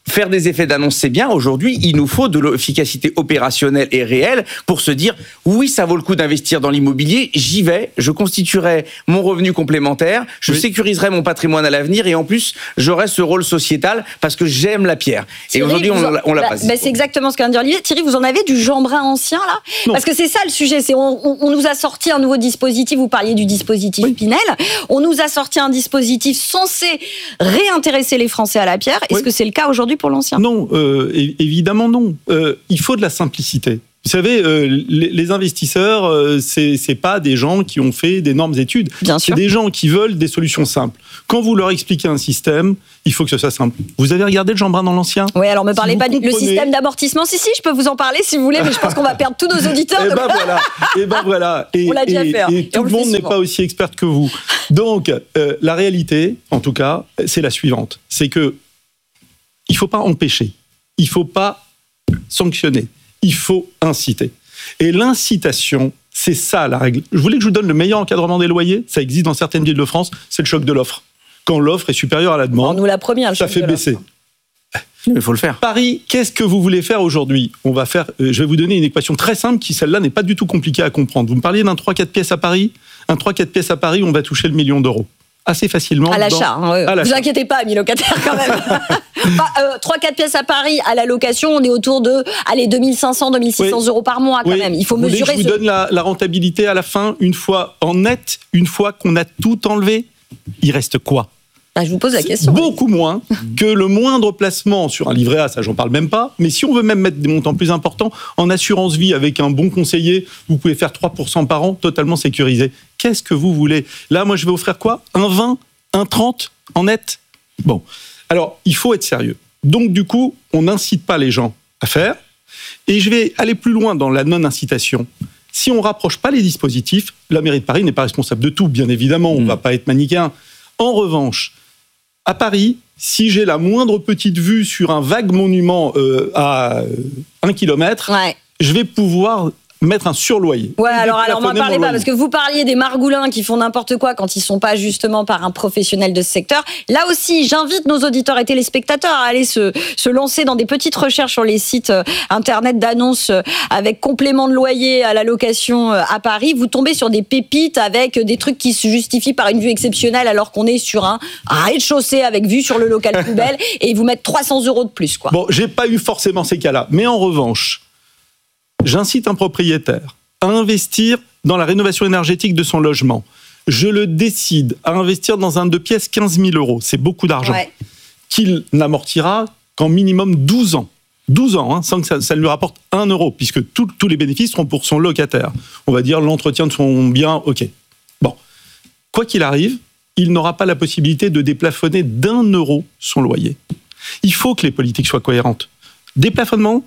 faire des effets d'annonce, c'est bien. Aujourd'hui, il nous faut de l'efficacité opérationnelle et réelle pour se dire, oui, ça vaut le coup d'investir dans l'immobilier, j'y vais, je constituerai mon revenu complémentaire, je oui. sécuriserai mon patrimoine à l'avenir et en plus, j'aurai ce rôle sociétal parce que j'aime la pierre. Thierry, et aujourd'hui, on, en, on l'a bah, pas. Bah, c'est exactement ce qu'a dit Olivier. Thierry, vous en avez du Jean Brun ancien, là? Non. Parce que c'est ça le sujet. C'est on, on, on nous a sorti un nouveau dispositif, vous parliez du dispositif oui. Pinel, on nous a sorti un dispositif censé réintéresser les Français à la pierre. Est-ce oui. que c'est le cas aujourd'hui pour l'ancien? Non, euh, évidemment non. Euh, il faut de la simplicité. Vous savez, euh, les, les investisseurs, euh, c'est, c'est pas des gens qui ont fait d'énormes études. Bien c'est sûr. des gens qui veulent des solutions simples. Quand vous leur expliquez un système, il faut que ce soit simple. Vous avez regardé le Jean Brun dans l'ancien? Oui, alors me parlez si pas du comprenez... système d'amortissement. Si, si, je peux vous en parler si vous voulez, mais je pense qu'on va perdre tous nos auditeurs. Et ben voilà. Et ben voilà. Et, on l'a déjà et, fait. Hein. Et, et tout le monde n'est pas aussi expert que vous. Donc, euh, la réalité, en tout cas, c'est la suivante. C'est que il faut pas empêcher. Il faut pas sanctionner. Il faut inciter. Et l'incitation, c'est ça la règle. Je voulais que je vous donne le meilleur encadrement des loyers. Ça existe dans certaines villes de France. C'est le choc de l'offre. Quand l'offre est supérieure à la demande, on nous l'a promis, hein, le ça fait baisser. Il faut le faire. Paris, qu'est-ce que vous voulez faire aujourd'hui? On va faire. Euh, je vais vous donner une équation très simple qui, celle-là, n'est pas du tout compliquée à comprendre. Vous me parliez d'un trois quatre pièces à Paris. Un trois quatre pièces à Paris, on va toucher le million d'euros. Assez facilement. À l'achat. Dans... Hein, à vous inquiétez pas, amis locataires, quand même. Enfin, euh, trois quatre pièces à Paris, à la location, on est autour de allez, deux mille cinq cents, deux mille six cents oui. euros par mois, quand oui. même. Il faut vous mesurer. Voulez que je vous ce... donne la, la rentabilité à la fin, une fois en net, une fois qu'on a tout enlevé, il reste quoi? Bah, je vous pose la question. Beaucoup moins que le moindre placement sur un livret A, ça j'en parle même pas. Mais si on veut même mettre des montants plus importants, en assurance vie avec un bon conseiller, vous pouvez faire trois pour cent par an, totalement sécurisé. Qu'est-ce que vous voulez? Là, moi, je vais offrir quoi? Un vingt, un trente en net? Bon. Alors, il faut être sérieux. Donc, du coup, on n'incite pas les gens à faire. Et je vais aller plus loin dans la non-incitation. Si on ne rapproche pas les dispositifs, la mairie de Paris n'est pas responsable de tout, bien évidemment. On ne mmh. va pas être manichéen. En revanche, à Paris, si j'ai la moindre petite vue sur un vague monument euh, à un kilomètre, ouais. je vais pouvoir mettre un surloyer. Ouais, alors, alors m'en parlez pas, parce que vous parliez des margoulins qui font n'importe quoi quand ils sont pas justement par un professionnel de ce secteur. Là aussi, j'invite nos auditeurs et téléspectateurs à aller se, se lancer dans des petites recherches sur les sites internet d'annonces avec complément de loyer à la location à Paris. Vous tombez sur des pépites avec des trucs qui se justifient par une vue exceptionnelle alors qu'on est sur un, un rez-de-chaussée avec vue sur le local poubelle et ils vous mettent trois cents euros de plus, quoi. Bon, j'ai pas eu forcément ces cas-là, mais en revanche, j'incite un propriétaire à investir dans la rénovation énergétique de son logement. Je le décide à investir dans un deux pièces quinze mille euros. C'est beaucoup d'argent. Ouais. Qu'il n'amortira qu'en minimum douze ans. douze ans, hein, sans que ça, ça lui rapporte un euro, puisque tout, tous les bénéfices seront pour son locataire. On va dire l'entretien de son bien, ok. Bon. Quoi qu'il arrive, il n'aura pas la possibilité de déplafonner d'un euro son loyer. Il faut que les politiques soient cohérentes. Déplafonnement,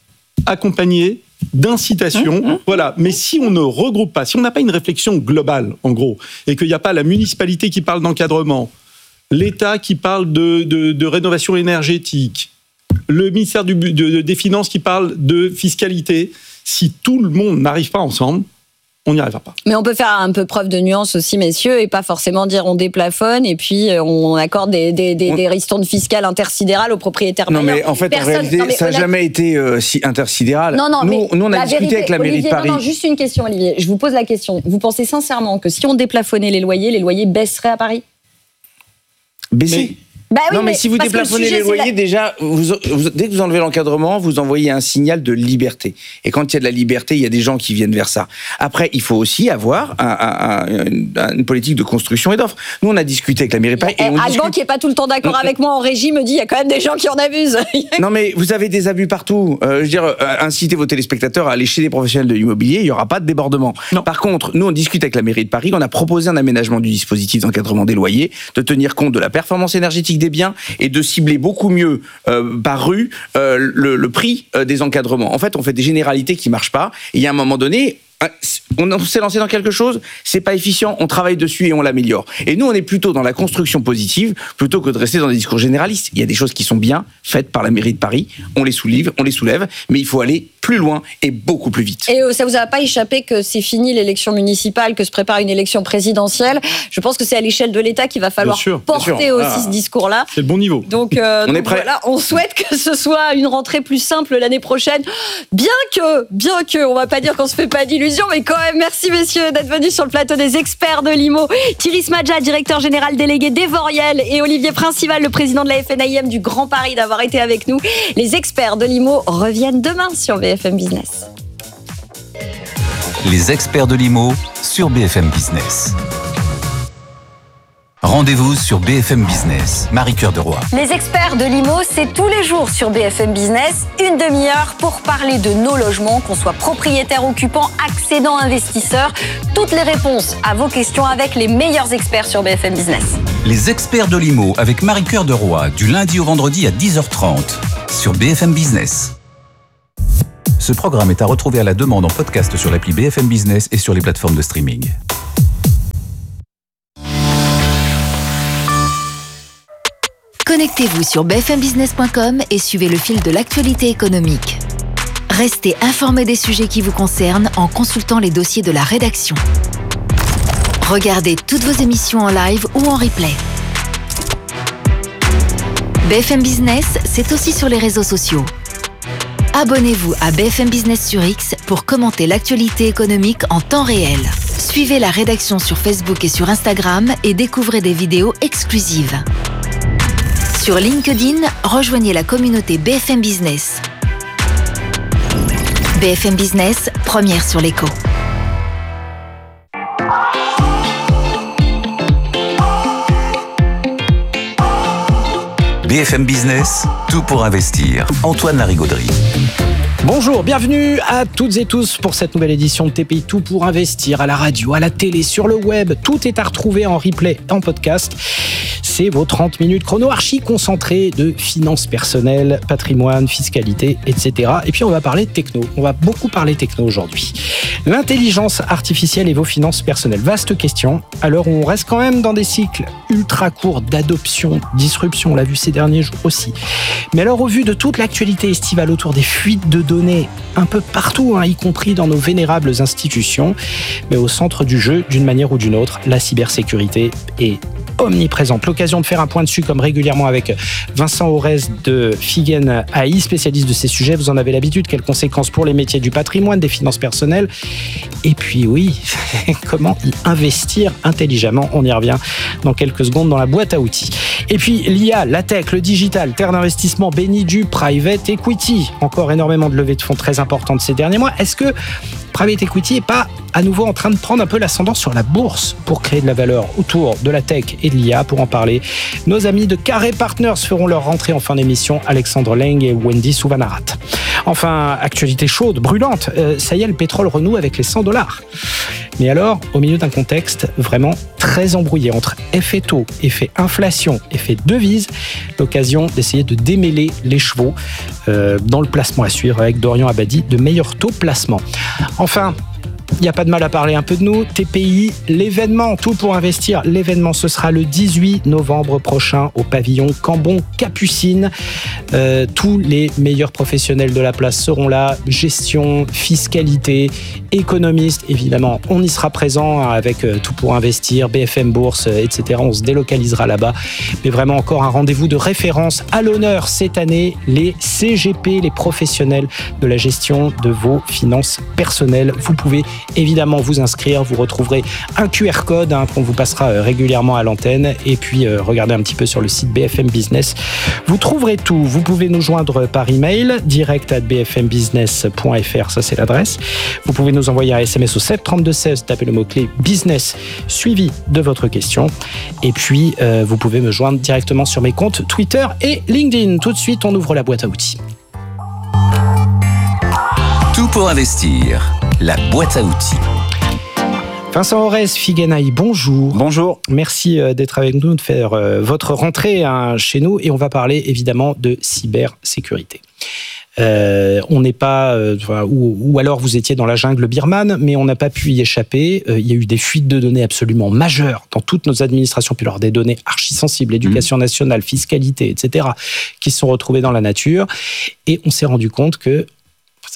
accompagné d'incitation, mmh, mmh. voilà. Mais si on ne regroupe pas, si on n'a pas une réflexion globale, en gros, et qu'il n'y a pas la municipalité qui parle d'encadrement, l'État qui parle de, de, de rénovation énergétique, le ministère du, de, des Finances qui parle de fiscalité, si tout le monde n'arrive pas ensemble, on n'y arrivera pas. Mais on peut faire un peu preuve de nuance aussi, messieurs, et pas forcément dire on déplafonne et puis on accorde des, des, des, on... des ristournes fiscales intersidérales aux propriétaires non, bailleurs. Mais en fait, Personne... en réalité, non, ça n'a honnête... jamais été euh, si intersidéral. Non, non, nous, mais nous, on a discuté vérité, avec la mairie Olivier, de Paris. Non, non, juste une question, Olivier. Je vous pose la question. Vous pensez sincèrement que si on déplafonnait les loyers, les loyers baisseraient à Paris? Baisser mais... Bah oui, non, mais, mais si vous déplafonnez le les loyers, la... déjà, vous, vous, dès que vous enlevez l'encadrement, vous envoyez un signal de liberté. Et quand il y a de la liberté, il y a des gens qui viennent vers ça. Après, il faut aussi avoir un, un, un, une politique de construction et d'offres. Nous, on a discuté avec la mairie de Paris. Et, et Alban, discute... qui n'est pas tout le temps d'accord on... avec moi en régie, me dit il y a quand même des gens qui en abusent. Non, mais vous avez des abus partout. Euh, je veux dire, euh, incitez vos téléspectateurs à aller chez les professionnels de l'immobilier, il n'y aura pas de débordement. Non. Par contre, nous, on discute avec la mairie de Paris, on a proposé un aménagement du dispositif d'encadrement des loyers, de tenir compte de la performance énergétique des biens et de cibler beaucoup mieux euh, par rue euh, le, le prix euh, des encadrements. En fait, on fait des généralités qui marchent pas. Et il y a un moment donné, on s'est lancé dans quelque chose, c'est pas efficient, on travaille dessus et on l'améliore. Et nous, on est plutôt dans la construction positive plutôt que de rester dans des discours généralistes. Il y a des choses qui sont bien faites par la mairie de Paris, on les soulève, on les soulève, mais il faut aller plus loin et beaucoup plus vite. Et ça vous a pas échappé que c'est fini l'élection municipale, que se prépare une élection présidentielle. Je pense que c'est à l'échelle de l'État qu'il va falloir Bien sûr, porter bien sûr. aussi Ah, ce discours-là. C'est le bon niveau. Donc, euh, on donc est prêt. Voilà, on souhaite que ce soit une rentrée plus simple l'année prochaine. Bien que, bien que, on va pas dire qu'on se fait pas d'illusions, mais quand même, merci messieurs d'être venus sur le plateau des experts de l'I M O. Thierry Smadja, directeur général délégué d'Evoriel, et Olivier Principal, le président de la F N A I M du Grand Paris, d'avoir été avec nous. Les experts de l'I M O reviennent demain sur B F M Business. Les experts de l'I M O sur B F M Business. Rendez-vous sur B F M Business. Marie-Cœur de Roy. Les experts de l'I M O, c'est tous les jours sur B F M Business, une demi-heure pour parler de nos logements, qu'on soit propriétaire, occupant, accédant, investisseur. Toutes les réponses à vos questions avec les meilleurs experts sur B F M Business. Les experts de l'I M O avec Marie-Cœur de Roy, du lundi au vendredi à dix heures trente sur B F M Business. Ce programme est à retrouver à la demande en podcast sur l'appli B F M Business et sur les plateformes de streaming. Connectez-vous sur b f m business point com et suivez le fil de l'actualité économique. Restez informés des sujets qui vous concernent en consultant les dossiers de la rédaction. Regardez toutes vos émissions en live ou en replay. B F M Business, c'est aussi sur les réseaux sociaux. Abonnez-vous à B F M Business sur X pour commenter l'actualité économique en temps réel. Suivez la rédaction sur Facebook et sur Instagram et découvrez des vidéos exclusives. Sur LinkedIn, rejoignez la communauté B F M Business. B F M Business, première sur l'écho. B F M Business, tout pour investir. Antoine Larigauderie. Bonjour, bienvenue à toutes et tous pour cette nouvelle édition de T P I Tout pour investir, à la radio, à la télé, sur le web. Tout est à retrouver en replay, en podcast. C'est vos trente minutes chrono archi concentrées de finances personnelles, patrimoine, fiscalité, et cetera. Et puis on va parler de techno. On va beaucoup parler techno aujourd'hui. L'intelligence artificielle et vos finances personnelles. Vaste question. À l'heure où on reste quand même dans des cycles ultra courts d'adoption, disruption. On l'a vu ces derniers jours aussi. Mais alors au vu de toute l'actualité estivale autour des fuites de données un peu partout, hein, y compris dans nos vénérables institutions, mais au centre du jeu, d'une manière ou d'une autre, la cybersécurité est omniprésente. L'occasion de faire un point dessus, comme régulièrement avec Vincent Aurès de Figen A I, spécialiste de ces sujets. Vous en avez l'habitude. Quelles conséquences pour les métiers du patrimoine, des finances personnelles? Et puis oui, comment y investir intelligemment? On y revient dans quelques secondes dans la boîte à outils. Et puis l'I A, la tech, le digital, terre d'investissement béni du private equity. Encore énormément de levées de fonds très importantes ces derniers mois. Est-ce que private equity n'est pas à nouveau en train de prendre un peu l'ascendant sur la bourse pour créer de la valeur autour de la tech et de l'I A? Pour en parler, nos amis de Carré Partners feront leur rentrée en fin d'émission, Alexandre Leng et Wendy Souvanarat. Enfin, actualité chaude, brûlante, euh, ça y est, le pétrole renoue avec les cent dollars. Mais alors, au milieu d'un contexte vraiment très embrouillé entre effet taux, effet inflation, effet devise, l'occasion d'essayer de démêler les chevaux euh, dans le placement à suivre avec Dorian Abadi de Meilleur Taux Placement. Enfin, il n'y a pas de mal à parler un peu de nous. T P I, l'événement, tout pour investir. L'événement, ce sera le dix-huit novembre prochain au pavillon Cambon-Capucine. Euh, tous les meilleurs professionnels de la place seront là. Gestion, fiscalité, économistes, évidemment. On y sera présent avec euh, tout pour investir, B F M Bourse, et cetera. On se délocalisera là-bas. Mais vraiment encore un rendez-vous de référence à l'honneur cette année. Les C G P, les professionnels de la gestion de vos finances personnelles. Vous pouvez évidemment vous inscrire, vous retrouverez un Q R code hein, qu'on vous passera régulièrement à l'antenne et puis euh, regardez un petit peu sur le site B F M Business. Vous trouverez tout. Vous pouvez nous joindre par email direct arobase b f m business point f r, ça c'est l'adresse. Vous pouvez nous envoyer un S M S au sept trente-deux seize, tapez le mot-clé business suivi de votre question et puis euh, vous pouvez me joindre directement sur mes comptes Twitter et LinkedIn. Tout de suite, on ouvre la boîte à outils. Tout pour investir. La boîte à outils. Vincent Aurès, Figen A I, bonjour. Bonjour. Merci d'être avec nous, de faire votre rentrée hein, chez nous. Et on va parler évidemment de cybersécurité. Euh, on n'est pas, euh, ou, ou alors vous étiez dans la jungle birmane, mais on n'a pas pu y échapper. Euh, il y a eu des fuites de données absolument majeures dans toutes nos administrations, puis alors des données archi sensibles, éducation mmh. nationale, fiscalité, et cetera, qui se sont retrouvées dans la nature. Et on s'est rendu compte que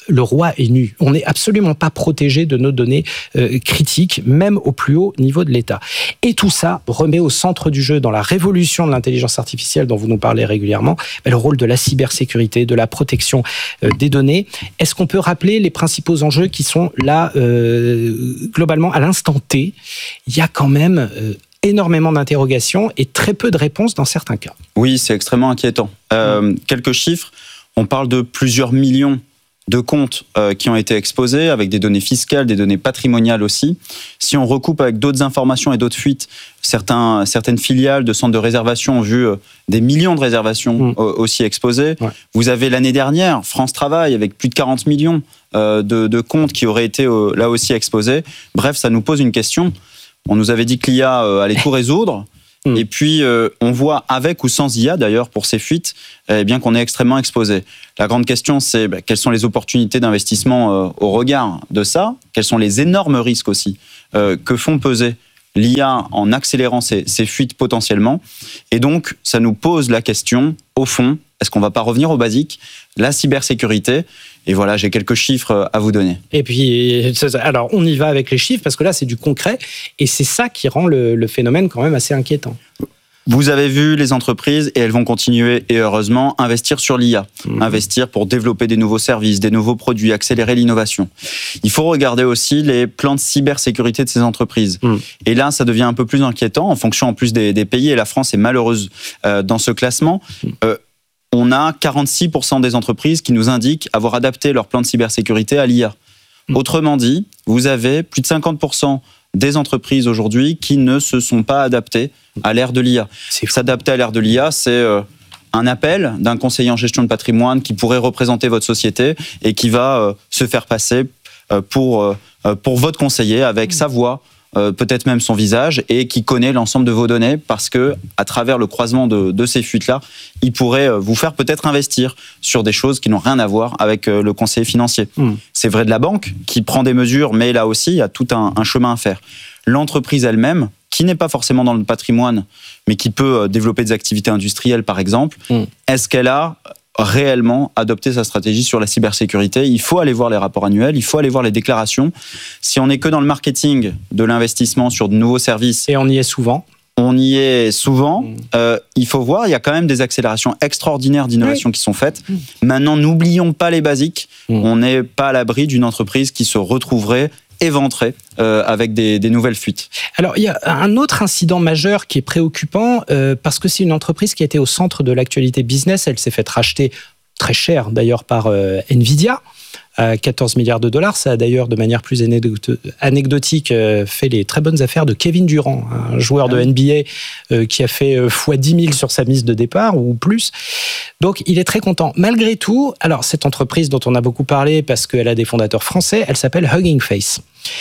le roi est nu. On n'est absolument pas protégé de nos données euh, critiques, même au plus haut niveau de l'État. Et tout ça remet au centre du jeu, dans la révolution de l'intelligence artificielle dont vous nous parlez régulièrement, le rôle de la cybersécurité, de la protection euh, des données. Est-ce qu'on peut rappeler les principaux enjeux qui sont là, euh, globalement, à l'instant T? Il y a quand même euh, énormément d'interrogations et très peu de réponses dans certains cas. Oui, c'est extrêmement inquiétant. Euh, mmh. Quelques chiffres, on parle de plusieurs millions de comptes euh, qui ont été exposés, avec des données fiscales, des données patrimoniales aussi. Si on recoupe avec d'autres informations et d'autres fuites, certains, certaines filiales de centres de réservation ont vu euh, des millions de réservations mmh. euh, aussi exposées. Ouais. Vous avez l'année dernière France Travail avec plus de quarante millions euh, de, de comptes qui auraient été euh, là aussi exposés. Bref, ça nous pose une question. On nous avait dit que l'I A euh, allait tout résoudre. Mmh. Et puis, euh, on voit avec ou sans I A, d'ailleurs, pour ces fuites, eh bien qu'on est extrêmement exposé. La grande question, c'est bah, quelles sont les opportunités d'investissement euh, au regard de ça? Quels sont les énormes risques aussi euh, que font peser l'I A en accélérant ces, ces fuites potentiellement? Et donc, ça nous pose la question, au fond, est-ce qu'on ne va pas revenir au basique, la cybersécurité? Et voilà, j'ai quelques chiffres à vous donner. Et puis, alors, on y va avec les chiffres, parce que là, c'est du concret, et c'est ça qui rend le, le phénomène quand même assez inquiétant. Vous avez vu les entreprises, et elles vont continuer, et heureusement, investir sur l'I A. Mmh. Investir pour développer des nouveaux services, des nouveaux produits, accélérer l'innovation. Il faut regarder aussi les plans de cybersécurité de ces entreprises. Mmh. Et là, ça devient un peu plus inquiétant, en fonction en plus des, des pays, et la France est malheureuse euh, dans ce classement. Mmh. Euh, on a quarante-six pour cent des entreprises qui nous indiquent avoir adapté leur plan de cybersécurité à l'I A. Mmh. Autrement dit, vous avez plus de cinquante pour cent des entreprises aujourd'hui qui ne se sont pas adaptées à l'ère de l'I A. S'adapter à l'ère de l'I A, c'est euh, un appel d'un conseiller en gestion de patrimoine qui pourrait représenter votre société et qui va euh, se faire passer euh, pour, euh, pour votre conseiller avec mmh. sa voix, Euh, peut-être même son visage, et qui connaît l'ensemble de vos données, parce que à travers le croisement de, de ces fuites-là, il pourrait vous faire peut-être investir sur des choses qui n'ont rien à voir avec euh, le conseiller financier. Mmh. C'est vrai de la banque, qui prend des mesures, mais là aussi, il y a tout un, un chemin à faire. L'entreprise elle-même, qui n'est pas forcément dans le patrimoine, mais qui peut euh, développer des activités industrielles, par exemple, mmh. est-ce qu'elle a réellement adopter sa stratégie sur la cybersécurité? Il faut aller voir les rapports annuels, il faut aller voir les déclarations. Si on n'est que dans le marketing de l'investissement sur de nouveaux services... Et on y est souvent. On y est souvent. Mmh. Euh, il faut voir, il y a quand même des accélérations extraordinaires d'innovation oui. qui sont faites. Mmh. Maintenant, n'oublions pas les basiques. Mmh. On n'est pas à l'abri d'une entreprise qui se retrouverait éventrée euh, avec des, des nouvelles fuites. Alors, il y a un autre incident majeur qui est préoccupant euh, parce que c'est une entreprise qui a été au centre de l'actualité business. Elle s'est fait racheter très cher, d'ailleurs, par euh, Nvidia, à quatorze milliards de dollars. Ça a d'ailleurs, de manière plus anecdotique, euh, fait les très bonnes affaires de Kevin Durant, un joueur de N B A euh, qui a fait euh, fois dix mille sur sa mise de départ ou plus. Donc, il est très content. Malgré tout, alors cette entreprise dont on a beaucoup parlé parce qu'elle a des fondateurs français, elle s'appelle Hugging Face.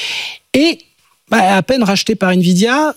Et bah, à peine rachetée par Nvidia,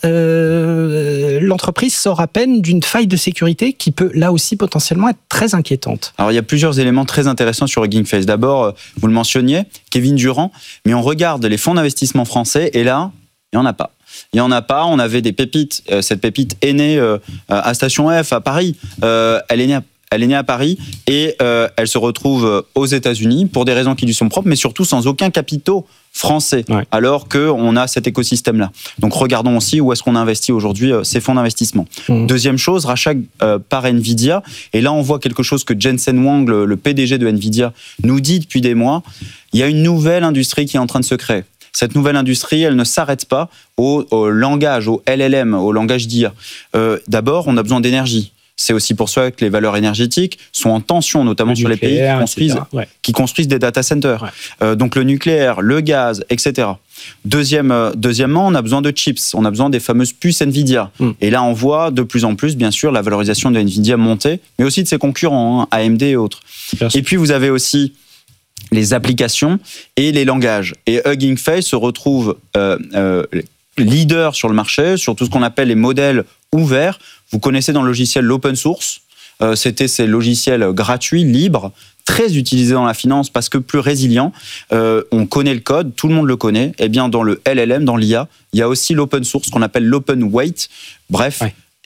euh, l'entreprise sort à peine d'une faille de sécurité qui peut là aussi potentiellement être très inquiétante. Alors il y a plusieurs éléments très intéressants sur Hugging Face. D'abord, vous le mentionniez, Kevin Durant, mais on regarde les fonds d'investissement français et là, il n'y en a pas. Il n'y en a pas, on avait des pépites. Euh, cette pépite est née euh, à Station F, à Paris. Euh, elle est née à Elle est née à Paris et euh, elle se retrouve aux États-Unis pour des raisons qui lui sont propres, mais surtout sans aucun capitaux français, ouais. alors qu'on a cet écosystème-là. Donc regardons aussi où est-ce qu'on investit aujourd'hui euh, ces fonds d'investissement. Mmh. Deuxième chose, rachat euh, par Nvidia. Et là, on voit quelque chose que Jensen Huang, le, le P D G de Nvidia, nous dit depuis des mois. Il y a une nouvelle industrie qui est en train de se créer. Cette nouvelle industrie, elle ne s'arrête pas au, au langage, au L L M, au langage d'I A. Euh, d'abord, on a besoin d'énergie. C'est aussi pour ça que les valeurs énergétiques sont en tension, notamment sur les pays qui construisent, ouais. qui construisent des data centers. Ouais. Euh, donc le nucléaire, le gaz, et cetera. Deuxième, euh, deuxièmement, on a besoin de chips. On a besoin des fameuses puces Nvidia. Mm. Et là, on voit de plus en plus, bien sûr, la valorisation de Nvidia monter, mais aussi de ses concurrents, hein, A M D et autres. Et puis, vous avez aussi les applications et les langages. Et Hugging Face se retrouve euh, euh, leader sur le marché, sur tout ce qu'on appelle les modèles ouverts. Vous connaissez dans le logiciel l'open source. Euh, c'était ces logiciels gratuits, libres, très utilisés dans la finance parce que plus résilients. Euh, on connaît le code, tout le monde le connaît. Eh bien, dans le L L M, dans l'I A, il y a aussi l'open source qu'on appelle l'open weight. Bref, ouais.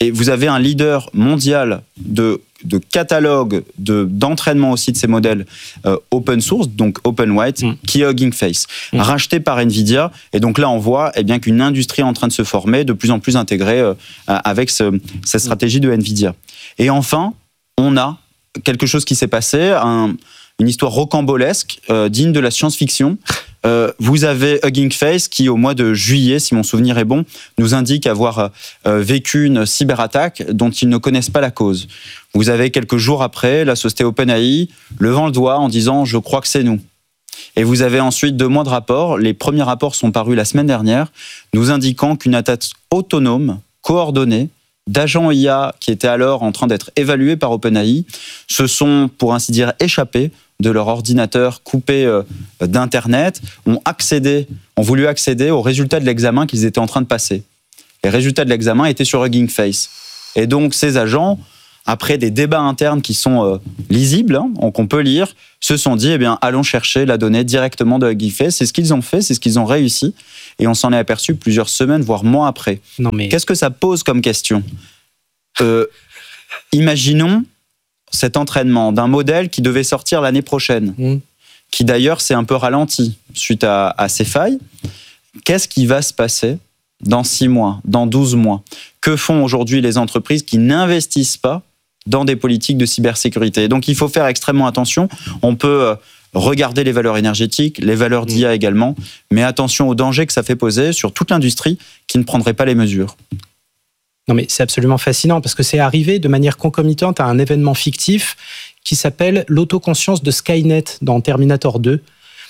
et vous avez un leader mondial de, de catalogue, de, d'entraînement aussi de ces modèles euh, open source, donc open white, mmh. qui est Hugging Face, mmh. racheté par Nvidia. Et donc là, on voit eh bien, qu'une industrie est en train de se former, de plus en plus intégrée euh, avec ce, cette stratégie de Nvidia. Et enfin, on a quelque chose qui s'est passé, un, une histoire rocambolesque, euh, digne de la science-fiction. Euh, vous avez Hugging Face qui, au mois de juillet, si mon souvenir est bon, nous indique avoir euh, vécu une cyberattaque dont ils ne connaissent pas la cause. Vous avez quelques jours après la société OpenAI levant le doigt en disant « je crois que c'est nous ». Et vous avez ensuite deux mois de rapports. Les premiers rapports sont parus la semaine dernière, nous indiquant qu'une attaque autonome, coordonnée, d'agents I A qui étaient alors en train d'être évalués par OpenAI se sont, pour ainsi dire, échappés de leur ordinateur coupé euh, d'Internet, ont accédé, ont voulu accéder aux résultats de l'examen qu'ils étaient en train de passer. Les résultats de l'examen étaient sur Hugging Face. Et donc, ces agents, après des débats internes qui sont euh, lisibles, hein, qu'on peut lire, se sont dit, eh bien, allons chercher la donnée directement de Hugging Face. C'est ce qu'ils ont fait, c'est ce qu'ils ont réussi. Et on s'en est aperçu plusieurs semaines, voire mois après. Non, mais... Qu'est-ce que ça pose comme question ? euh, Imaginons cet entraînement d'un modèle qui devait sortir l'année prochaine, mmh. qui d'ailleurs s'est un peu ralenti suite à, à ces failles. Qu'est-ce qui va se passer dans six mois, dans douze mois ? Que font aujourd'hui les entreprises qui n'investissent pas dans des politiques de cybersécurité ? Donc il faut faire extrêmement attention. On peut regarder les valeurs énergétiques, les valeurs d'I A également, mais attention aux dangers que ça fait poser sur toute l'industrie qui ne prendrait pas les mesures. Non mais c'est absolument fascinant parce que c'est arrivé de manière concomitante à un événement fictif qui s'appelle l'autoconscience de Skynet dans Terminator deux,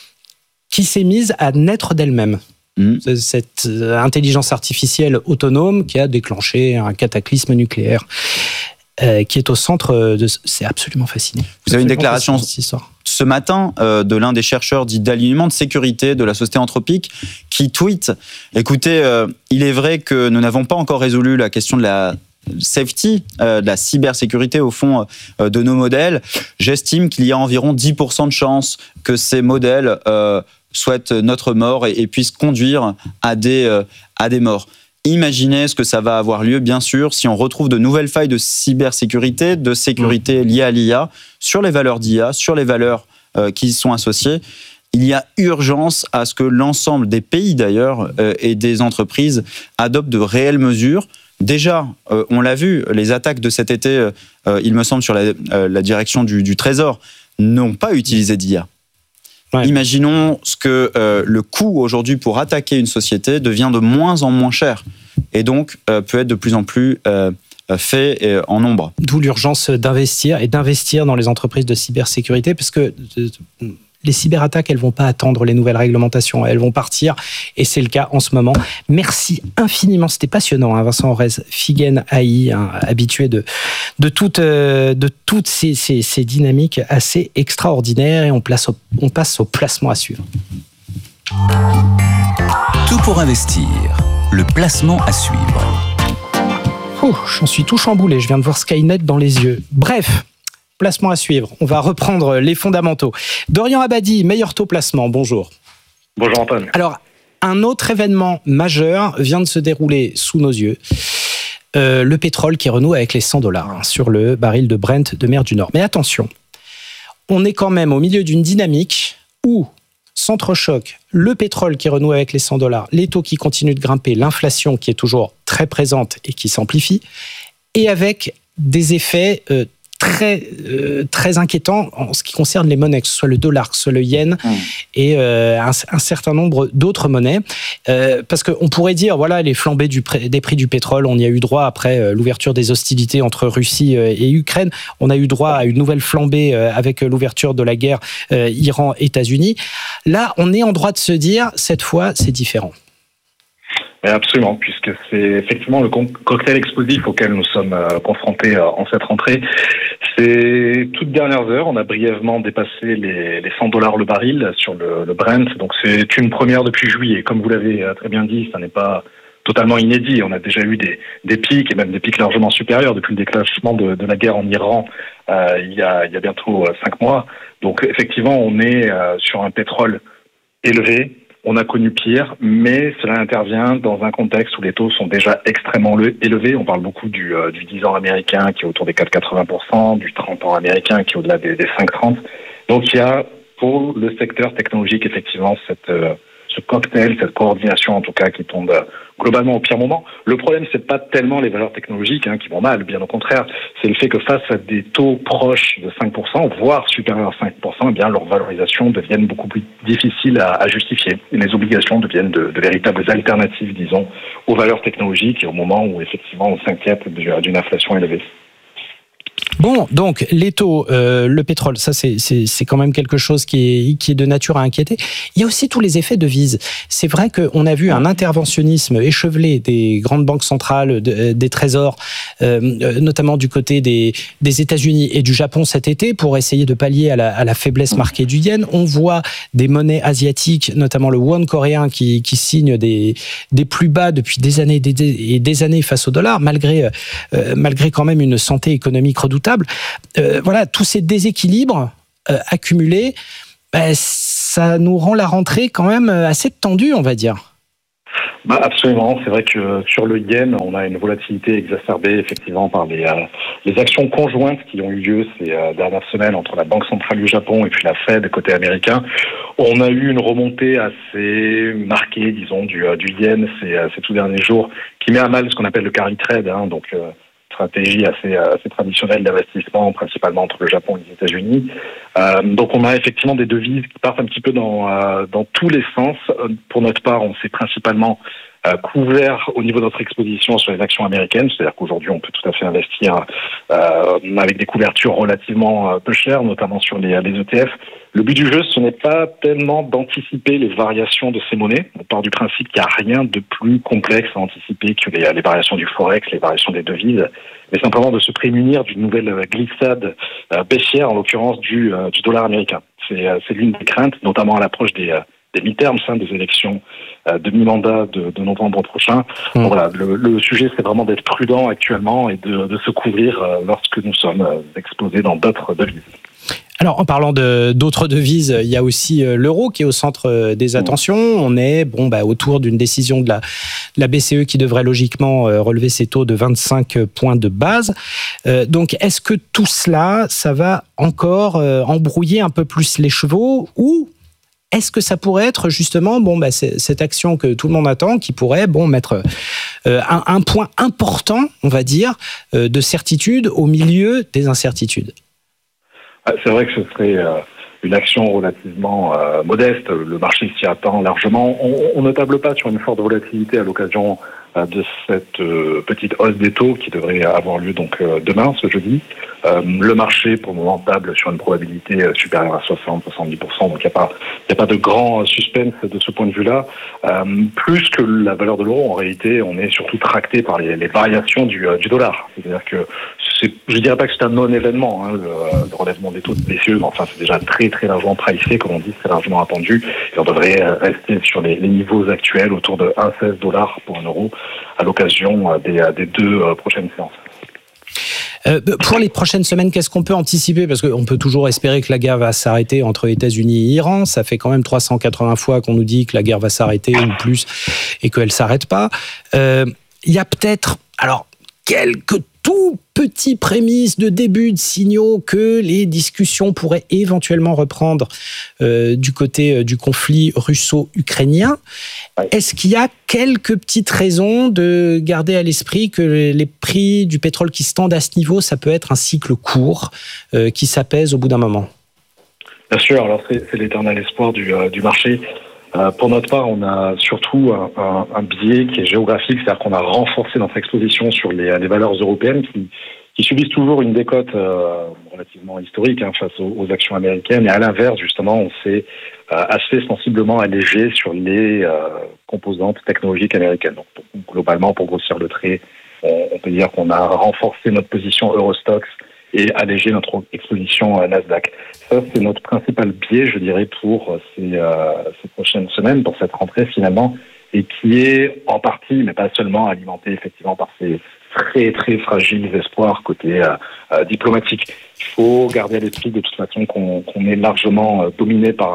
qui s'est mise à naître d'elle-même. Mmh. Cette intelligence artificielle autonome qui a déclenché un cataclysme nucléaire, euh, qui est au centre de... C'est absolument fascinant. Vous avez une déclaration ce matin euh, de l'un des chercheurs dits d'alignement de sécurité de la société Anthropic qui tweet « Écoutez, euh, il est vrai que nous n'avons pas encore résolu la question de la safety, euh, de la cybersécurité au fond euh, de nos modèles. J'estime qu'il y a environ dix pour cent de chances que ces modèles euh, souhaitent notre mort et, et puissent conduire à des, euh, à des morts. » Imaginez ce que ça va avoir lieu, bien sûr, si on retrouve de nouvelles failles de cybersécurité, de sécurité liées à l'I A, sur les valeurs d'I A, sur les valeurs euh, qui y sont associées. Il y a urgence à ce que l'ensemble des pays, d'ailleurs, euh, et des entreprises adoptent de réelles mesures. Déjà, euh, on l'a vu, les attaques de cet été, euh, il me semble, sur la, euh, la direction du, du Trésor, n'ont pas utilisé d'I A. Ouais. Imaginons ce que euh, le coût aujourd'hui pour attaquer une société devient de moins en moins cher et donc euh, peut être de plus en plus euh, fait euh, en nombre. D'où l'urgence d'investir et d'investir dans les entreprises de cybersécurité parce que euh, les cyberattaques, elles vont pas attendre les nouvelles réglementations, elles vont partir et c'est le cas en ce moment. Merci infiniment, c'était passionnant, hein, Vincent Orez, Figen A I, hein, habitué de de toutes euh, de toutes ces, ces ces dynamiques assez extraordinaires et on place au, on passe au placement à suivre. Tout pour investir, le placement à suivre. Oh, j'en suis tout chamboulé, je viens de voir Skynet dans les yeux. Bref. Placement à suivre. On va reprendre les fondamentaux. Dorian Abadi, meilleur taux placement. Bonjour. Bonjour Antoine. Alors, un autre événement majeur vient de se dérouler sous nos yeux. Euh, le pétrole qui renoue avec les cent dollars hein, sur le baril de Brent de mer du Nord. Mais attention, on est quand même au milieu d'une dynamique où s'entrechoquent le pétrole qui renoue avec les cent dollars, les taux qui continuent de grimper, l'inflation qui est toujours très présente et qui s'amplifie, et avec des effets euh, très euh, très inquiétant en ce qui concerne les monnaies, que ce soit le dollar, que ce soit le yen mmh. et euh, un, un certain nombre d'autres monnaies. Euh, parce qu'on pourrait dire, voilà, les flambées du pré- des prix du pétrole, on y a eu droit après euh, l'ouverture des hostilités entre Russie euh, et Ukraine. On a eu droit à une nouvelle flambée euh, avec l'ouverture de la guerre euh, Iran-États-Unis. Là, on est en droit de se dire, cette fois, c'est différent. Absolument, puisque c'est effectivement le cocktail explosif auquel nous sommes euh, confrontés euh, en cette rentrée. Ces toutes dernières heures, on a brièvement dépassé les, les cent dollars le baril sur le, le Brent, donc c'est une première depuis juillet. Comme vous l'avez très bien dit, ça n'est pas totalement inédit. On a déjà eu des, des pics, et même des pics largement supérieurs depuis le déclenchement de, de la guerre en Iran euh, il, y a, il y a bientôt cinq mois. Donc effectivement, on est euh, sur un pétrole élevé, On a connu pire, mais cela intervient dans un contexte où les taux sont déjà extrêmement élevés. On parle beaucoup du, euh, du dix ans américain qui est autour des quatre virgule quatre-vingts pour cent, du trente ans américain qui est au-delà des, des cinq virgule trente. Donc il y a pour le secteur technologique effectivement cette, euh, ce cocktail, cette coordination en tout cas qui tombe euh, globalement au pire moment. Le problème, c'est pas tellement les valeurs technologiques hein, qui vont mal, bien au contraire. C'est le fait que face à des taux proches de cinq pour cent, voire supérieurs à cinq pour cent, eh bien, leur valorisation devienne beaucoup plus difficile à, à justifier. Et les obligations deviennent de, de véritables alternatives, disons, aux valeurs technologiques et au moment où, effectivement, on s'inquiète d'une inflation élevée. Bon, donc les taux, euh, le pétrole, ça c'est, c'est, c'est quand même quelque chose qui est, qui est de nature à inquiéter. Il y a aussi tous les effets devises. C'est vrai qu'on a vu un interventionnisme échevelé des grandes banques centrales, de, des trésors, euh, notamment du côté des, des États-Unis et du Japon cet été pour essayer de pallier à la, à la faiblesse marquée du yen. On voit des monnaies asiatiques, notamment le won coréen qui, qui signe des, des plus bas depuis des années et des, des années face au dollar, malgré, euh, malgré quand même une santé économique redoutable. Euh, voilà, tous ces déséquilibres euh, accumulés, bah, ça nous rend la rentrée quand même assez tendue, on va dire. Bah absolument, c'est vrai que sur le yen, on a une volatilité exacerbée effectivement par les, euh, les actions conjointes qui ont eu lieu ces euh, dernières semaines entre la Banque centrale du Japon et puis la Fed côté américain. On a eu une remontée assez marquée, disons, du, euh, du yen ces, euh, ces tout derniers jours, qui met à mal ce qu'on appelle le carry trade, hein, donc euh, stratégie assez, assez traditionnelle d'investissement, principalement entre le Japon et les États-Unis. Euh, donc on a effectivement des devises qui partent un petit peu dans, euh, dans tous les sens. Pour notre part, on s'est principalement euh, couvert au niveau de notre exposition sur les actions américaines, c'est-à-dire qu'aujourd'hui on peut tout à fait investir euh, avec des couvertures relativement euh, peu chères, notamment sur les, les E T F. Le but du jeu, ce n'est pas tellement d'anticiper les variations de ces monnaies. On part du principe qu'il n'y a rien de plus complexe à anticiper que les, les variations du forex, les variations des devises, mais simplement de se prémunir d'une nouvelle glissade euh, baissière, en l'occurrence du, euh, du dollar américain. C'est, euh, c'est l'une des craintes, notamment à l'approche des, euh, des midterms, hein, des élections euh, de mi-mandat de, de novembre prochain. Mmh. Donc voilà, le, le sujet, c'est vraiment d'être prudent actuellement et de, de se couvrir euh, lorsque nous sommes euh, exposés dans d'autres devises. Alors, en parlant de, d'autres devises, il y a aussi l'euro qui est au centre des attentions. On est bon, bah, autour d'une décision de la, de la B C E qui devrait logiquement relever ses taux de vingt-cinq points de base. Euh, donc, est-ce que tout cela, ça va encore euh, embrouiller un peu plus les chevaux ou est-ce que ça pourrait être justement bon, bah, c'est, cette action que tout le monde attend qui pourrait bon, mettre euh, un, un point important, on va dire, euh, de certitude au milieu des incertitudes? C'est vrai que ce serait une action relativement euh, modeste. Le marché s'y attend largement. On, on ne table pas sur une forte volatilité à l'occasion euh, de cette euh, petite hausse des taux qui devrait avoir lieu donc euh, demain, ce jeudi. Euh, le marché, pour le moment, table sur une probabilité supérieure à soixante à soixante-dix pour cent. Donc, il n'y a pas, il n'y a pas de grand suspense de ce point de vue-là. Euh, plus que la valeur de l'euro, en réalité, on est surtout tracté par les, les variations du, du dollar. C'est-à-dire que c'est, je ne dirais pas que c'est un non-événement, hein, le, le relèvement des taux de B C E, mais enfin, c'est déjà très, très largement pricé, comme on dit, c'est largement attendu. Et on devrait rester sur les, les niveaux actuels, autour de un virgule seize dollars pour un euro, à l'occasion des, des deux prochaines séances. Euh, pour les prochaines semaines, qu'est-ce qu'on peut anticiper? Parce qu'on peut toujours espérer que la guerre va s'arrêter entre États-Unis et Iran. Ça fait quand même trois cent quatre-vingts fois qu'on nous dit que la guerre va s'arrêter ou plus et qu'elle ne s'arrête pas. Euh, il y a peut-être alors quelques tout petits prémices de début de signaux que les discussions pourraient éventuellement reprendre euh, du côté euh, du conflit russo-ukrainien. Est-ce qu'il y a quelques petites raisons de garder à l'esprit que les prix du pétrole qui se tendent à ce niveau, ça peut être un cycle court euh, qui s'apaise au bout d'un moment? Bien sûr, alors c'est, c'est l'éternel espoir du, euh, du marché. Euh, pour notre part, on a surtout un, un, un biais qui est géographique, c'est-à-dire qu'on a renforcé notre exposition sur les, les valeurs européennes qui, qui subissent toujours une décote euh, relativement historique hein, face aux, aux actions américaines. Et à l'inverse, justement, on s'est euh, assez sensiblement allégé sur les euh, composantes technologiques américaines. Donc, globalement, pour grossir le trait, on, on peut dire qu'on a renforcé notre position Eurostoxx et alléger notre exposition à Nasdaq. Ça, c'est notre principal biais, je dirais, pour ces, euh, ces prochaines semaines, pour cette rentrée finalement, et qui est en partie, mais pas seulement, alimenté effectivement par ces très très fragiles espoirs côté euh, euh, diplomatique. Il faut garder à l'esprit de toute façon qu'on, qu'on est largement euh, dominé par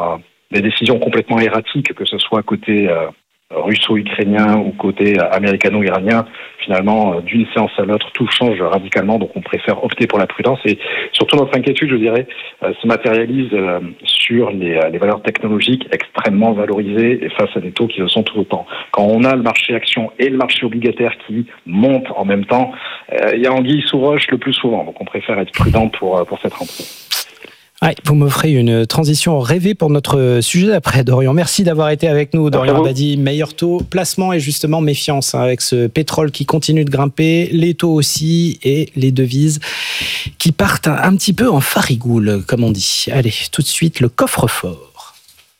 des décisions complètement erratiques, que ce soit côté euh, russo-ukrainien ou côté américano-iranien, finalement, d'une séance à l'autre, tout change radicalement, donc on préfère opter pour la prudence. Et surtout, notre inquiétude, je dirais, se matérialise sur les, les valeurs technologiques extrêmement valorisées et face à des taux qui le sont tout autant. Quand on a le marché action et le marché obligataire qui montent en même temps, il y a anguille sous roche le plus souvent, donc on préfère être prudent pour, pour cette rentrée. Ouais, vous m'offrez une transition rêvée pour notre sujet d'après, Dorian. Merci d'avoir été avec nous, Dorian Abadi. Meilleur taux, placement et justement méfiance hein, avec ce pétrole qui continue de grimper, les taux aussi et les devises qui partent un, un petit peu en farigoule, comme on dit. Allez, tout de suite, le coffre-fort.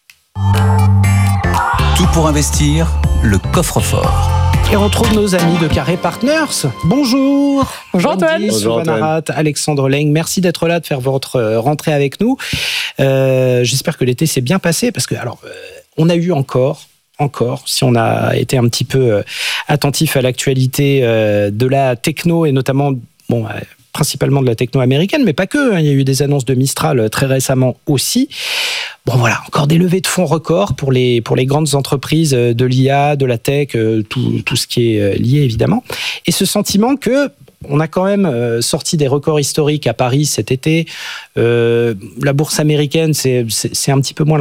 Tout pour investir, le coffre-fort. Et on retrouve nos amis de Carré Partners. Bonjour. Bonjour Antoine. Bonjour Antoine. Alexandre Leng, merci d'être là, de faire votre rentrée avec nous. Euh, j'espère que l'été s'est bien passé parce que, alors, euh, on a eu encore, encore, si on a été un petit peu euh, attentif à l'actualité euh, de la techno et notamment, bon, euh, principalement de la techno américaine, mais pas que. Hein, il y a eu des annonces de Mistral très récemment aussi. Bon voilà, encore des levées de fonds records pour les, pour les grandes entreprises de l'I A, de la tech, tout, tout ce qui est lié évidemment. Et ce sentiment que on a quand même sorti des records historiques à Paris cet été. Euh, la bourse américaine, c'est, c'est, c'est un petit peu moins